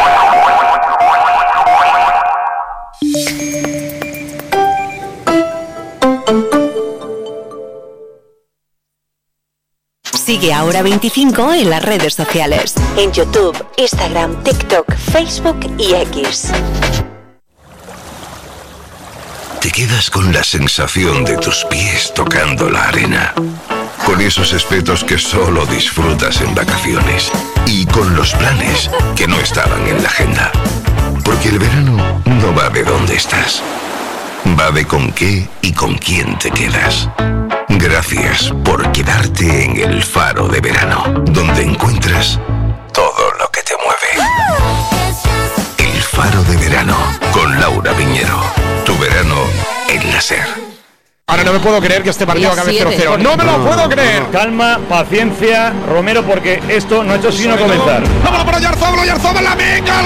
Sigue a Hora 25 en las redes sociales. En YouTube, Instagram, TikTok, Facebook y X. Te quedas con la sensación de tus pies tocando la arena, con esos espetos que solo disfrutas en vacaciones y con los planes que no estaban en la agenda. Porque el verano no va de dónde estás, va de con qué y con quién te quedas. Gracias por quedarte en el Faro de Verano, donde encuentras todo lo que te mueve. El Faro de Verano, con Laura Piñero. Tu verano en la SER. Ahora no me puedo creer que este partido acabe 0-0. ¡No me lo puedo creer! Calma, paciencia, Romero, porque esto no ha hecho sino comenzar. ¡Vámonos para Oyarzabal, la venga!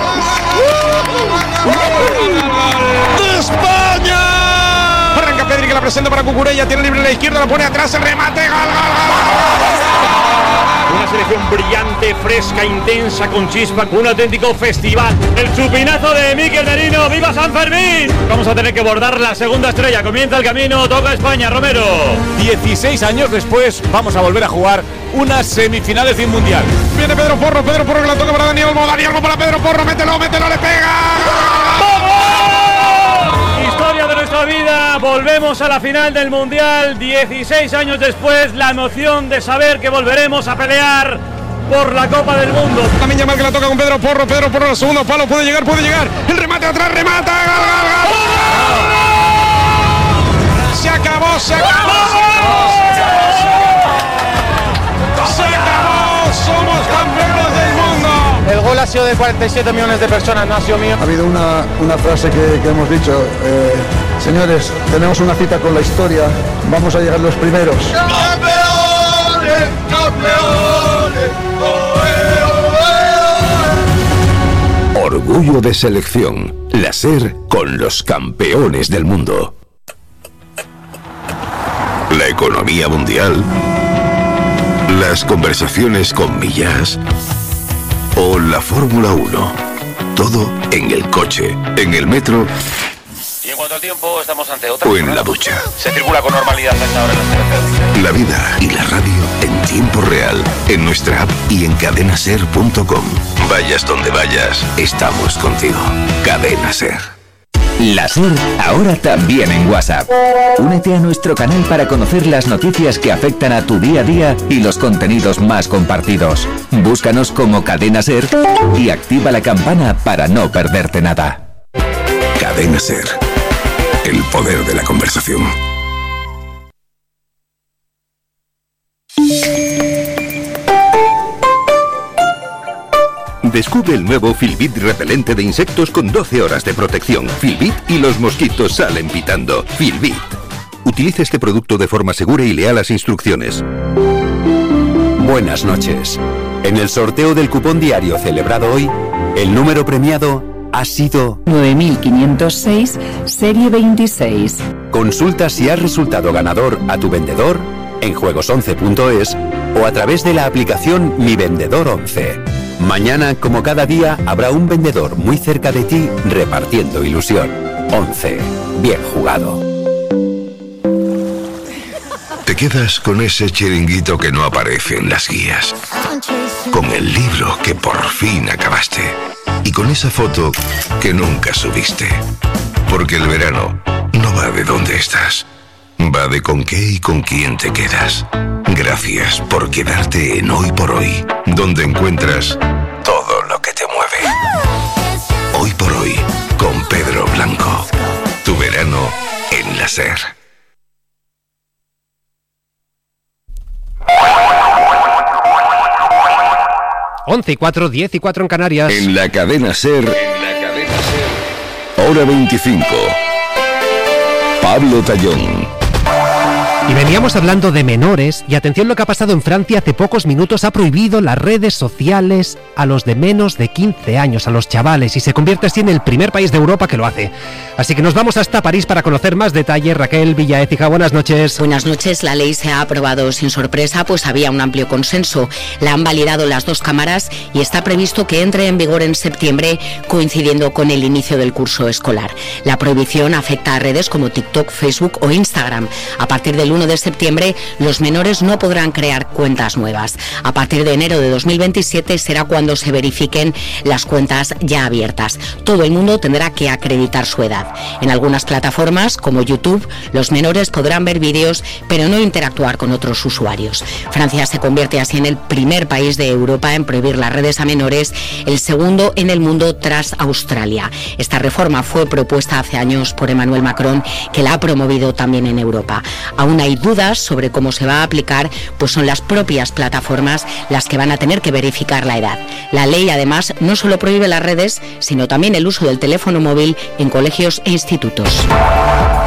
¡De España! Arranca Pedri que la presenta para Cucurella, tiene libre a la izquierda, la pone atrás, el remate, gol. Una selección brillante, fresca, intensa, con chispa, con un auténtico festival. El chupinazo de Mikel Merino, ¡viva San Fermín! Vamos a tener que bordar la segunda estrella, comienza el camino, toca España, Romero. 16 años después vamos a volver a jugar unas semifinales de un mundial. Viene Pedro Porro que la toca para Dani Olmo para Pedro Porro, mételo, le pega. Historia de nuestra vida, volvemos a la final del Mundial, 16 años después, la emoción de saber que volveremos a pelear por la Copa del Mundo. También Yamal que la toca con Pedro Porro, el segundo palo, puede llegar, el remate atrás, remata, gol. Se acabó, somos campeones del mundo. El gol ha sido de 47 millones de personas, no ha sido mío. Ha habido una frase que hemos dicho, señores, tenemos una cita con la historia, vamos a llegar los primeros. ¡Campeones! ¡Campeones! Orgullo de selección, la SER con los campeones del mundo. La economía mundial, las conversaciones con Millás o la Fórmula 1. Todo en el coche, en el metro. Y en cuanto al tiempo, estamos ante otra. O en la ducha. Se circula con normalidad a esta hora en las carreteras. La vida y la radio en tiempo real, en nuestra app y en cadenaser.com. Vayas donde vayas, estamos contigo. Cadena Ser. La SER ahora también en WhatsApp. Únete a nuestro canal para conocer las noticias que afectan a tu día a día y los contenidos más compartidos. Búscanos como Cadena Ser y activa la campana para no perderte nada. Cadena Ser. El poder de la conversación. Descubre el nuevo Filbit repelente de insectos con 12 horas de protección. Filbit y los mosquitos salen pitando. Filbit. Utiliza este producto de forma segura y lea las instrucciones. Buenas noches. En el sorteo del cupón diario celebrado hoy, el número premiado ha sido 9506, serie 26. Consulta si has resultado ganador a tu vendedor en juegos11.es o a través de la aplicación Mi Vendedor 11. Mañana, como cada día, habrá un vendedor muy cerca de ti repartiendo ilusión. 11. Bien jugado. Te quedas con ese chiringuito que no aparece en las guías, con el libro que por fin acabaste y con esa foto que nunca subiste. Porque el verano no va de dónde estás, va de con qué y con quién te quedas. Gracias por quedarte en Hoy por Hoy, donde encuentras todo lo que te mueve. Hoy por Hoy, con Pedro Blanco. Tu verano en la SER. Once y 4, 10 y 4 en Canarias. En la cadena SER. Hora 25. Pablo Tallón. Y veníamos hablando de menores, y atención lo que ha pasado en Francia hace pocos minutos, ha prohibido las redes sociales a los de menos de 15 años, a los chavales, y se convierte así en el primer país de Europa que lo hace. Así que nos vamos hasta París para conocer más detalles. Raquel Villaécija, buenas noches. Buenas noches, la ley se ha aprobado sin sorpresa, pues había un amplio consenso. La han validado las dos cámaras y está previsto que entre en vigor en septiembre, coincidiendo con el inicio del curso escolar. La prohibición afecta a redes como TikTok, Facebook o Instagram. A partir del 1 de septiembre, los menores no podrán crear cuentas nuevas. A partir de enero de 2027 será cuando se verifiquen las cuentas ya abiertas. Todo el mundo tendrá que acreditar su edad. En algunas plataformas, como YouTube, los menores podrán ver vídeos, pero no interactuar con otros usuarios. Francia se convierte así en el primer país de Europa en prohibir las redes a menores, el segundo en el mundo tras Australia. Esta reforma fue propuesta hace años por Emmanuel Macron, que la ha promovido también en Europa. Aún hay dudas sobre cómo se va a aplicar, pues son las propias plataformas las que van a tener que verificar la edad. La ley, además, no solo prohíbe las redes, sino también el uso del teléfono móvil en colegios e institutos.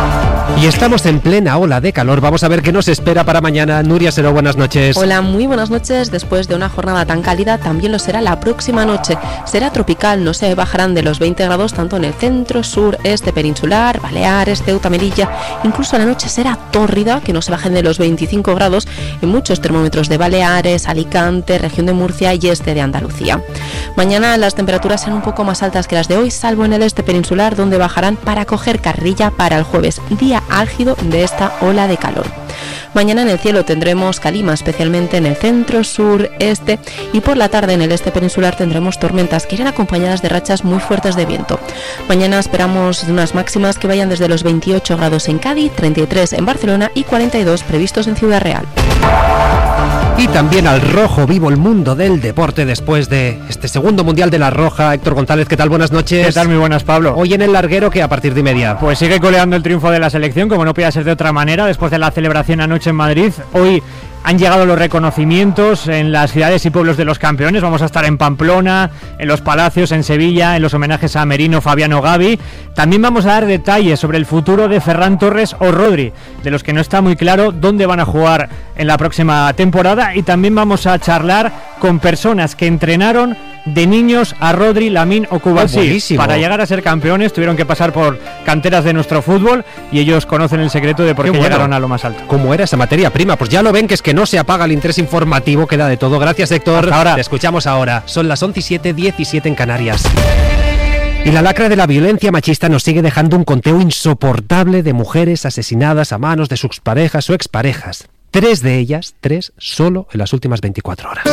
Y estamos en plena ola de calor. Vamos a ver qué nos espera para mañana. Nuria Seró, buenas noches. Hola, muy buenas noches. Después de una jornada tan cálida, también lo será la próxima noche. Será tropical, no se bajarán de los 20 grados tanto en el centro, sur, este peninsular, Baleares, Ceuta, Melilla. Incluso la noche será tórrida, que no se bajen de los 25 grados en muchos termómetros de Baleares, Alicante, región de Murcia y este de Andalucía. Mañana las temperaturas serán un poco más altas que las de hoy, salvo en el este peninsular, donde bajarán para coger carrilla para el jueves, día álgido de esta ola de calor. Mañana en el cielo tendremos calima, especialmente en el centro, sur, este, y por la tarde en el este peninsular tendremos tormentas que irán acompañadas de rachas muy fuertes de viento. Mañana esperamos unas máximas que vayan desde los 28 grados en Cádiz, 33 en Barcelona y 42 previstos en Ciudad Real. Y también al rojo vivo el mundo del deporte después de este segundo Mundial de la Roja. Héctor González, ¿qué tal? Buenas noches. ¿Qué tal? Muy buenas, Pablo. Hoy en el larguero, que a partir de media. Pues sigue coleando el triunfo de la selección, como no podía ser de otra manera, después de la celebración anoche en Madrid. Hoy han llegado los reconocimientos en las ciudades y pueblos de los campeones. Vamos a estar en Pamplona, en los Palacios, en Sevilla, en los homenajes a Merino, Fabiano, Gavi. También vamos a dar detalles sobre el futuro de Ferran Torres o Rodri, de los que no está muy claro dónde van a jugar en la próxima temporada. Y también vamos a charlar con personas que entrenaron de niños a Rodri, Lamine o Cubarsí. Para llegar a ser campeones tuvieron que pasar por canteras de nuestro fútbol y ellos conocen el secreto de por qué llegaron a lo más alto. ¿Cómo era esa materia prima? Pues ya lo ven, que es que no se apaga el interés informativo, queda de todo. Gracias, Héctor. Hasta ahora. Te escuchamos ahora. Son las 11:07, 17 en Canarias. Y la lacra de la violencia machista nos sigue dejando un conteo insoportable de mujeres asesinadas a manos de sus parejas o exparejas. 3 de ellas, 3 solo en las últimas 24 horas.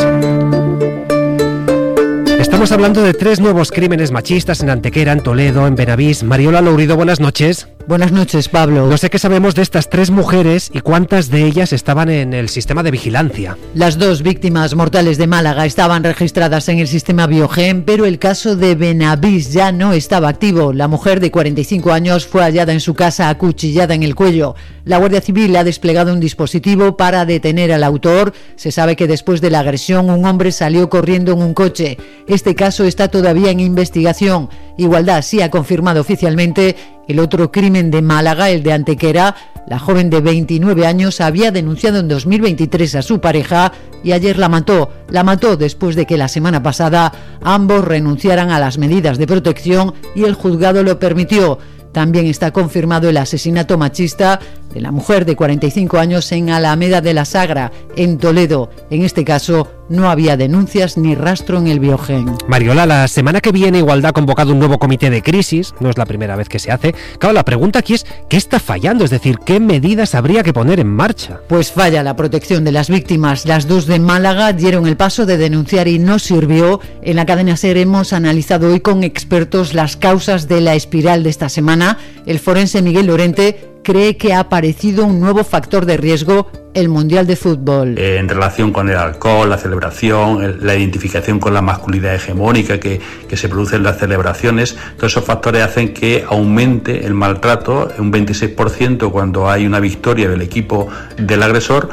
Estamos hablando de 3 nuevos crímenes machistas en Antequera, en Toledo, en Benavís. Mariola Lourido, buenas noches. Buenas noches, Pablo. No sé qué sabemos de estas 3 mujeres y cuántas de ellas estaban en el sistema de vigilancia. Las 2 víctimas mortales de Málaga estaban registradas en el sistema Biogen, pero el caso de Benavís ya no estaba activo. La mujer de 45 años fue hallada en su casa acuchillada en el cuello. La Guardia Civil ha desplegado un dispositivo para detener al autor. Se sabe que después de la agresión un hombre salió corriendo en un coche. Este caso está todavía en investigación. Igualdad sí ha confirmado oficialmente el otro crimen de Málaga, el de Antequera. La joven de 29 años había denunciado en 2023 a su pareja y ayer la mató. La mató después de que la semana pasada ambos renunciaran a las medidas de protección y el juzgado lo permitió. También está confirmado el asesinato machista de la mujer de 45 años en Alameda de la Sagra, en Toledo. En este caso no había denuncias ni rastro en el Biogen. Mariola, la semana que viene Igualdad ha convocado un nuevo comité de crisis. No es la primera vez que se hace. Claro, la pregunta aquí es ¿qué está fallando? Es decir, ¿qué medidas habría que poner en marcha? Pues falla la protección de las víctimas. Las 2 de Málaga dieron el paso de denunciar y no sirvió. En la cadena SER hemos analizado hoy con expertos las causas de la espiral de esta semana. El forense Miguel Lorente cree que ha aparecido un nuevo factor de riesgo, el Mundial de Fútbol. En relación con el alcohol, la celebración, la identificación con la masculinidad hegemónica que se produce en las celebraciones, todos esos factores hacen que aumente el maltrato un 26% cuando hay una victoria del equipo del agresor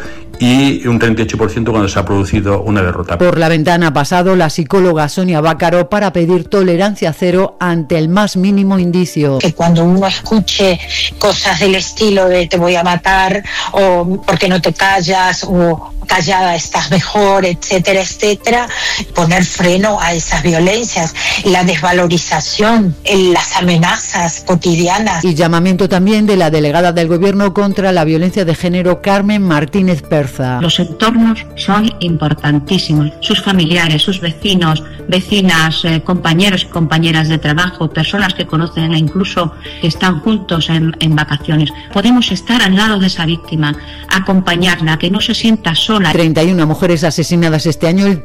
y un 38% cuando se ha producido una derrota. Por la ventana ha pasado la psicóloga Sonia Bácaro para pedir tolerancia cero ante el más mínimo indicio. Que cuando uno escuche cosas del estilo de te voy a matar o porque no te callas o callada estás mejor, etcétera, etcétera, poner freno a esas violencias, la desvalorización, las amenazas cotidianas. Y llamamiento también de la delegada del Gobierno contra la violencia de género, Carmen Martínez Perza. Los entornos son importantísimos, sus familiares, sus vecinos, vecinas, compañeros y compañeras de trabajo, personas que conocen e incluso que están juntos en vacaciones. Podemos estar al lado de esa víctima, acompañarla, que no se sienta sola. 31 mujeres asesinadas este año, el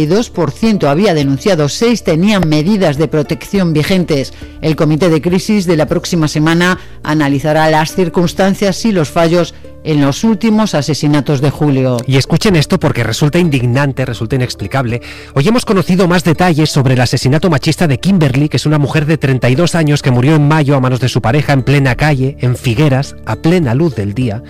32% había denunciado, 6 tenían medidas de protección vigentes. El comité de crisis de la próxima semana analizará las circunstancias y los fallos en los últimos asesinatos de julio. Y escuchen esto porque resulta indignante, resulta inexplicable. Hoy hemos conocido más detalles sobre el asesinato machista de Kimberly, que es una mujer de 32 años que murió en mayo a manos de su pareja en plena calle, en Figueras, a plena luz del día.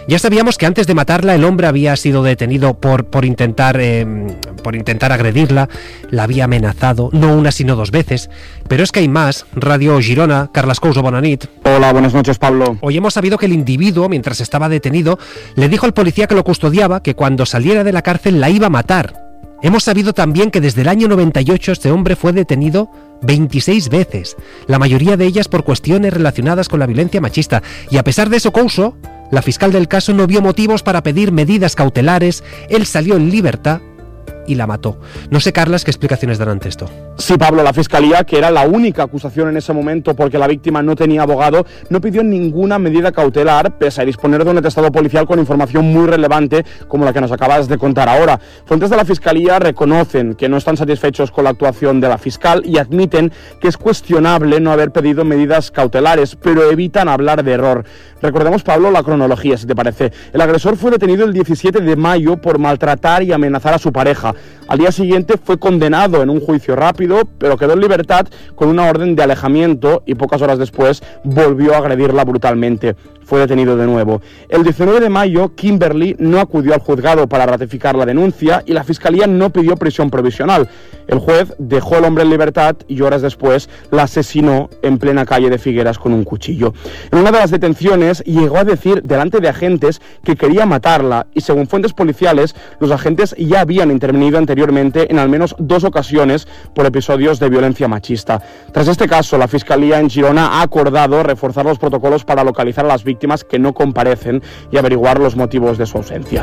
Ya sabíamos que antes de matarla el hombre había sido detenido por intentar agredirla, la había amenazado, no una sino 2 veces. Pero es que hay más. Radio Girona, Carles Couso, bona nit. Hola, buenas noches, Pablo. Hoy hemos sabido que el individuo, mientras estaba detenido, le dijo al policía que lo custodiaba que cuando saliera de la cárcel la iba a matar. Hemos sabido también que desde el año 98 este hombre fue detenido 26 veces, la mayoría de ellas por cuestiones relacionadas con la violencia machista. Y a pesar de eso, Couso, la fiscal del caso, no vio motivos para pedir medidas cautelares. Él salió en libertad y la mató. No sé, Carlas, ¿qué explicaciones dan ante esto? Sí, Pablo, la Fiscalía, que era la única acusación en ese momento porque la víctima no tenía abogado, no pidió ninguna medida cautelar, pese a disponer de un atestado policial con información muy relevante como la que nos acabas de contar ahora. Fuentes de la Fiscalía reconocen que no están satisfechos con la actuación de la fiscal y admiten que es cuestionable no haber pedido medidas cautelares, pero evitan hablar de error. Recordemos, Pablo, la cronología, si te parece. El agresor fue detenido el 17 de mayo por maltratar y amenazar a su pareja. Al día siguiente fue condenado en un juicio rápido, pero quedó en libertad con una orden de alejamiento y pocas horas después volvió a agredirla brutalmente. Fue detenido de nuevo. El 19 de mayo, Kimberly no acudió al juzgado para ratificar la denuncia y la Fiscalía no pidió prisión provisional. El juez dejó al hombre en libertad y horas después la asesinó en plena calle de Figueras con un cuchillo. En una de las detenciones llegó a decir delante de agentes que quería matarla y, según fuentes policiales, los agentes ya habían intervenido anteriormente en al menos 2 ocasiones por episodios de violencia machista. Tras este caso, la Fiscalía en Girona ha acordado reforzar los protocolos para localizar a las víctimas que no comparecen y averiguar los motivos de su ausencia.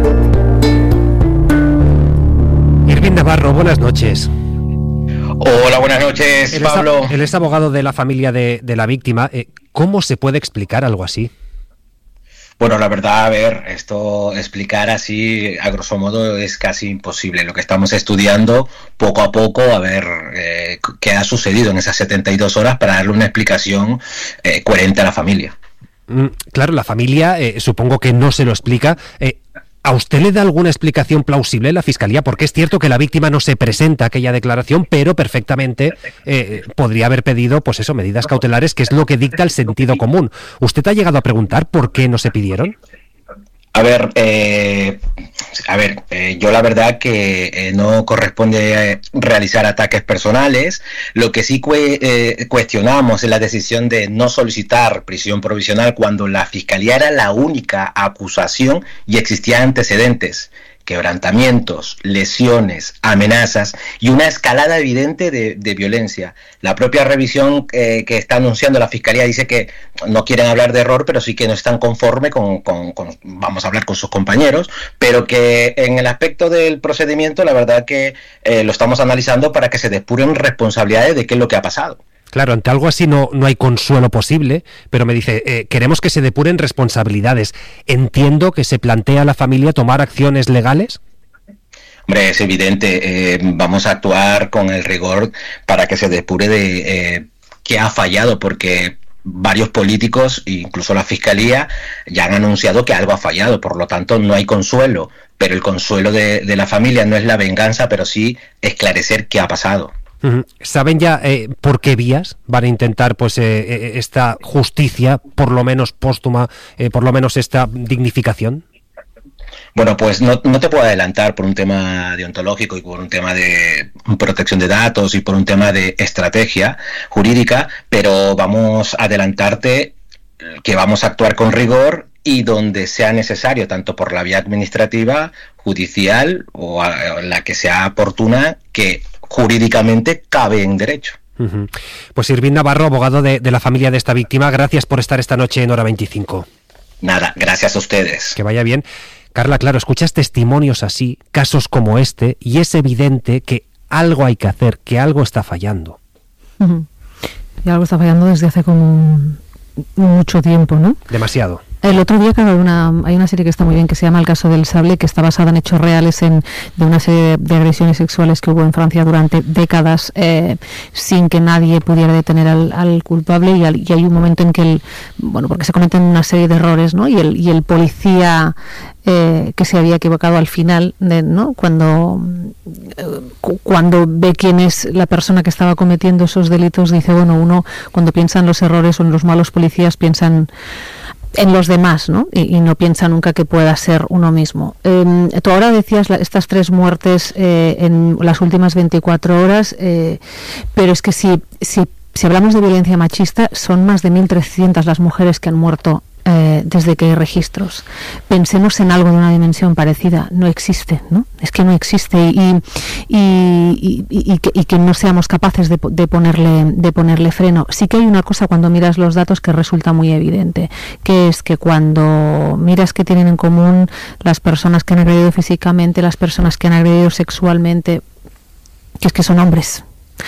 Irving Navarro, buenas noches. Hola, buenas noches, Pablo. Él es abogado de la familia de la víctima. ¿Cómo se puede explicar algo así? Bueno, la verdad, a ver, esto explicar así, a grosso modo, es casi imposible. Lo que estamos estudiando poco a poco, a ver qué ha sucedido en esas 72 horas para darle una explicación coherente a la familia. Claro, la familia supongo que no se lo explica. ¿A usted le da alguna explicación plausible la Fiscalía? Porque es cierto que la víctima no se presenta a aquella declaración, pero perfectamente podría haber pedido, pues eso, medidas cautelares, que es lo que dicta el sentido común. ¿Usted ha llegado a preguntar por qué no se pidieron? A ver, yo la verdad que no corresponde realizar ataques personales. Lo que sí cuestionamos es la decisión de no solicitar prisión provisional cuando la Fiscalía era la única acusación y existían antecedentes, quebrantamientos, lesiones, amenazas y una escalada evidente de violencia. La propia revisión que está anunciando la Fiscalía dice que no quieren hablar de error, pero sí que no están conformes con vamos a hablar con sus compañeros, pero que en el aspecto del procedimiento la verdad que lo estamos analizando para que se depuren responsabilidades de qué es lo que ha pasado. Claro, ante algo así no hay consuelo posible, pero me dice, queremos que se depuren responsabilidades. Entiendo que se plantea a la familia tomar acciones legales. Hombre, es evidente, vamos a actuar con el rigor para que se depure de qué ha fallado, porque varios políticos, incluso la Fiscalía, ya han anunciado que algo ha fallado, por lo tanto no hay consuelo, pero el consuelo de la familia no es la venganza, pero sí esclarecer qué ha pasado. ¿Saben ya por qué vías van a intentar pues esta justicia, por lo menos póstuma, por lo menos esta dignificación? Bueno, pues no te puedo adelantar por un tema deontológico y por un tema de protección de datos y por un tema de estrategia jurídica, pero vamos a adelantarte que vamos a actuar con rigor y donde sea necesario, tanto por la vía administrativa, judicial o la que sea oportuna, que jurídicamente cabe en derecho. Pues Irving Navarro, abogado de la familia de esta víctima, gracias por estar esta noche en Hora 25. Nada, gracias a ustedes. Que vaya bien. Carla, claro, escuchas testimonios así, casos como este, y es evidente que algo hay que hacer, que algo está fallando. Y algo está fallando desde hace como mucho tiempo, ¿no? Demasiado. El otro día, claro, hay una serie que está muy bien que se llama El caso del sable, que está basada en hechos reales de una serie de agresiones sexuales que hubo en Francia durante décadas sin que nadie pudiera detener al culpable y hay un momento en que porque se cometen una serie de errores, ¿no? Y el policía que se había equivocado al final, ¿no? Cuando ve quién es la persona que estaba cometiendo esos delitos, dice, uno cuando piensa en los errores o en los malos policías piensan en los demás, ¿no? Y no piensa nunca que pueda ser uno mismo. Tú ahora decías estas 3 muertes en las últimas 24 horas, pero es que si hablamos de violencia machista, son más de 1.300 las mujeres que han muerto desde que hay registros. Pensemos en algo de una dimensión parecida. No existe, ¿no? Es que no existe y que no seamos capaces de ponerle freno. Sí que hay una cosa cuando miras los datos que resulta muy evidente, que es que cuando miras que tienen en común las personas que han agredido físicamente, las personas que han agredido sexualmente, que es que son hombres.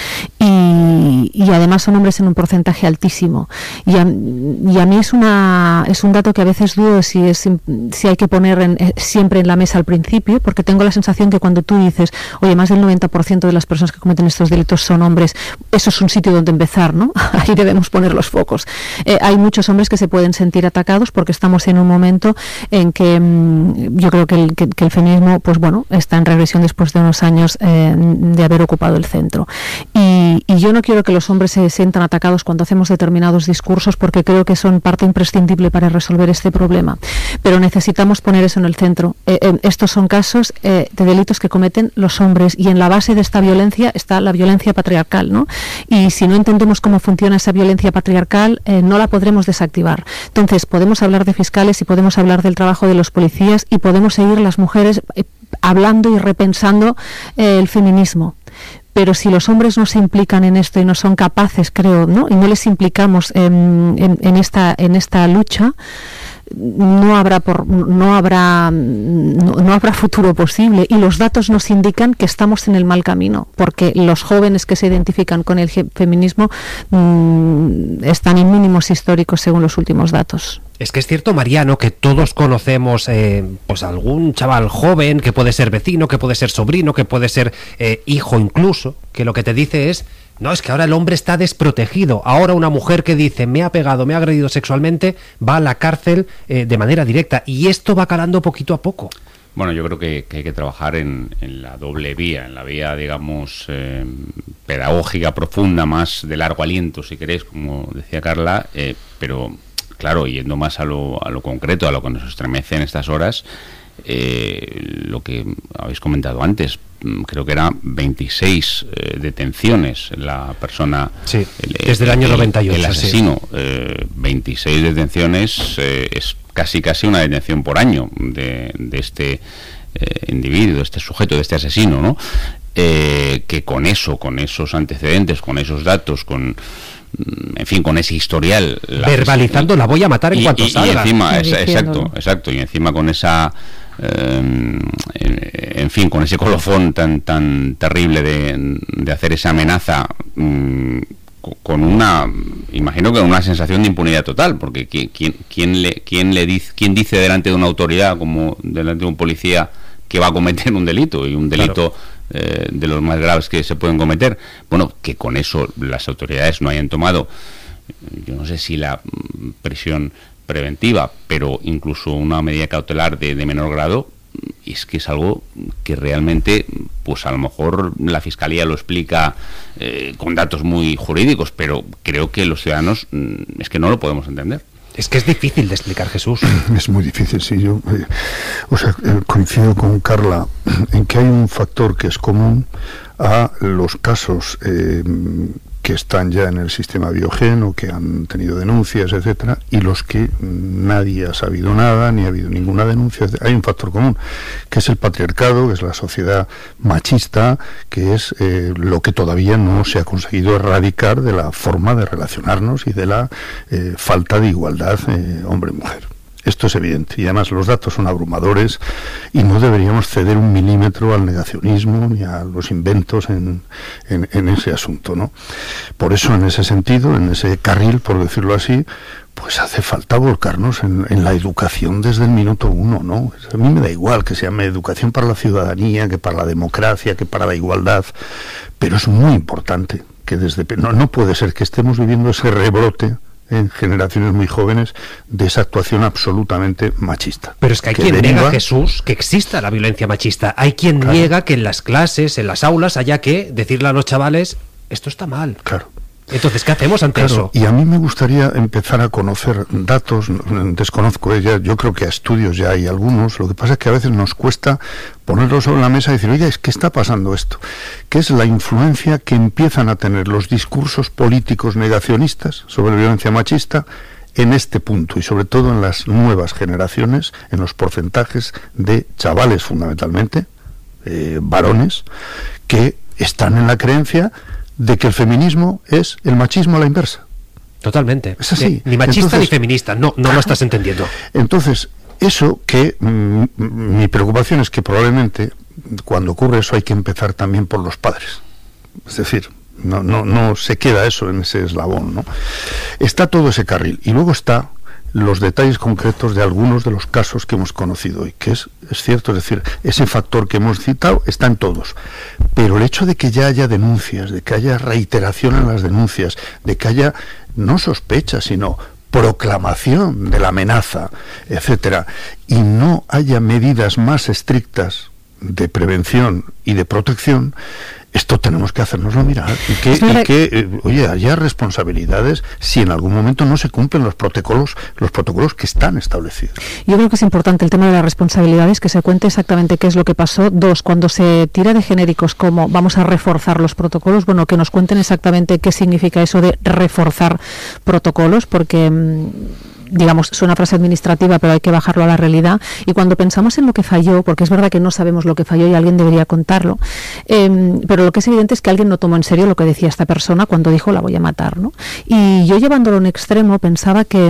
Y además son hombres en un porcentaje altísimo y a mí es un dato que a veces dudo si hay que poner siempre en la mesa al principio, porque tengo la sensación que cuando tú dices, oye, más del 90% de las personas que cometen estos delitos son hombres, eso es un sitio donde empezar, ¿no? Ahí debemos poner los focos. Hay muchos hombres que se pueden sentir atacados porque estamos en un momento en que yo creo que el feminismo, pues bueno, está en regresión después de unos años de haber ocupado el centro. Y yo no quiero que los hombres se sientan atacados cuando hacemos determinados discursos, porque creo que son parte imprescindible para resolver este problema. Pero necesitamos poner eso en el centro. Estos son casos de delitos que cometen los hombres, y en la base de esta violencia está la violencia patriarcal, ¿no? Y si no entendemos cómo funciona esa violencia patriarcal, no la podremos desactivar. Entonces, podemos hablar de fiscales y podemos hablar del trabajo de los policías y podemos seguir las mujeres hablando y repensando el feminismo. Pero si los hombres no se implican en esto y no son capaces, creo, ¿no? Y no les implicamos en esta lucha, no habrá futuro posible, y los datos nos indican que estamos en el mal camino, porque los jóvenes que se identifican con el feminismo están en mínimos históricos según los últimos datos. Es que es cierto, Mariano, que todos conocemos pues algún chaval joven que puede ser vecino, que puede ser sobrino, que puede ser hijo incluso, que lo que te dice es: no, es que ahora el hombre está desprotegido. Ahora una mujer que dice me ha pegado, me ha agredido sexualmente, va a la cárcel de manera directa. Y esto va calando poquito a poco. Bueno, yo creo que hay que trabajar en la doble vía, en la vía, digamos, pedagógica profunda, más de largo aliento, si queréis, como decía Carla, pero claro, yendo más a lo concreto, a lo que nos estremece en estas horas, lo que habéis comentado antes, creo que eran 26 detenciones la persona, sí, desde el año 98, el asesino, sí. 26 detenciones es casi una detención por año de este individuo, de este sujeto, de este asesino, ¿no? Que con esos antecedentes, con esos datos, en fin, con ese historial, verbalizando, la voy a matar en cuanto salga. Y encima, exacto, y encima con esa en fin, con ese colofón tan terrible de hacer esa amenaza, con imagino que una sensación de impunidad total, porque quién dice delante de una autoridad, como delante de un policía, que va a cometer un delito, y un delito, claro, de los más graves que se pueden cometer? Bueno, que con eso las autoridades no hayan tomado, yo no sé si la prisión preventiva, pero incluso una medida cautelar de menor grado, es que es algo que realmente, pues a lo mejor la Fiscalía lo explica con datos muy jurídicos, pero creo que los ciudadanos es que no lo podemos entender. Es que es difícil de explicar, Jesús. Es muy difícil, sí. Yo coincido con Carla en que hay un factor que es común a los casos que están ya en el sistema Biogen o que han tenido denuncias, etcétera, y los que nadie ha sabido nada, ni ha habido ninguna denuncia. Hay un factor común, que es el patriarcado, que es la sociedad machista, que es lo que todavía no se ha conseguido erradicar de la forma de relacionarnos y de la falta de igualdad hombre-mujer. Esto es evidente, y además los datos son abrumadores y no deberíamos ceder un milímetro al negacionismo ni a los inventos en ese asunto, ¿no? Por eso, en ese sentido, en ese carril, por decirlo así, pues hace falta volcarnos en la educación desde el minuto uno, ¿no? A mí me da igual que se llame educación para la ciudadanía, que para la democracia, que para la igualdad, pero es muy importante que no puede ser que estemos viviendo ese rebrote en generaciones muy jóvenes de esa actuación absolutamente machista. Pero es que hay quien niega, Jesús, que exista la violencia machista. Hay quien niega que en las clases, en las aulas, haya que decirle a los chavales: esto está mal. Claro. Entonces, ¿qué hacemos ante eso? Y a mí me gustaría empezar a conocer datos, desconozco ella, yo creo que a estudios ya hay algunos, lo que pasa es que a veces nos cuesta ponerlo sobre la mesa y decir, oiga, es que está pasando esto, que es la influencia que empiezan a tener los discursos políticos negacionistas sobre la violencia machista en este punto, y sobre todo en las nuevas generaciones, en los porcentajes de chavales fundamentalmente, varones, que están en la creencia de que el feminismo es el machismo a la inversa. Totalmente. Es así. Ni machista. Entonces, ni feminista, no lo estás entendiendo. Entonces, eso que mi preocupación es que probablemente cuando ocurre eso hay que empezar también por los padres. Es decir, no se queda eso en ese eslabón, ¿no? Está todo ese carril y luego está los detalles concretos de algunos de los casos que hemos conocido hoy, que es cierto, es decir, ese factor que hemos citado está en todos, pero el hecho de que ya haya denuncias, de que haya reiteración en las denuncias, de que haya no sospecha, sino proclamación de la amenaza, etcétera, y no haya medidas más estrictas de prevención y de protección, esto tenemos que hacernoslo mirar y que oye, haya responsabilidades si en algún momento no se cumplen los protocolos que están establecidos. Yo creo que es importante el tema de las responsabilidades, que se cuente exactamente qué es lo que pasó. Dos, cuando se tira de genéricos como vamos a reforzar los protocolos, bueno, que nos cuenten exactamente qué significa eso de reforzar protocolos, porque digamos, es una frase administrativa, pero hay que bajarlo a la realidad. Y cuando pensamos en lo que falló, porque es verdad que no sabemos lo que falló y alguien debería contarlo, pero lo que es evidente es que alguien no tomó en serio lo que decía esta persona cuando dijo la voy a matar, ¿no? Y yo, llevándolo a un extremo, pensaba que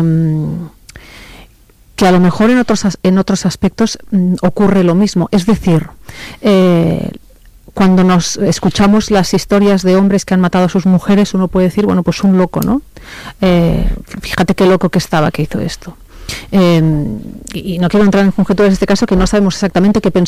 a lo mejor en otros aspectos ocurre lo mismo. Es decir, cuando nos escuchamos las historias de hombres que han matado a sus mujeres, uno puede decir, bueno, pues un loco, ¿no? Fíjate qué loco que estaba que hizo esto. Y no quiero entrar en conjeturas de este caso, que no sabemos exactamente qué pensó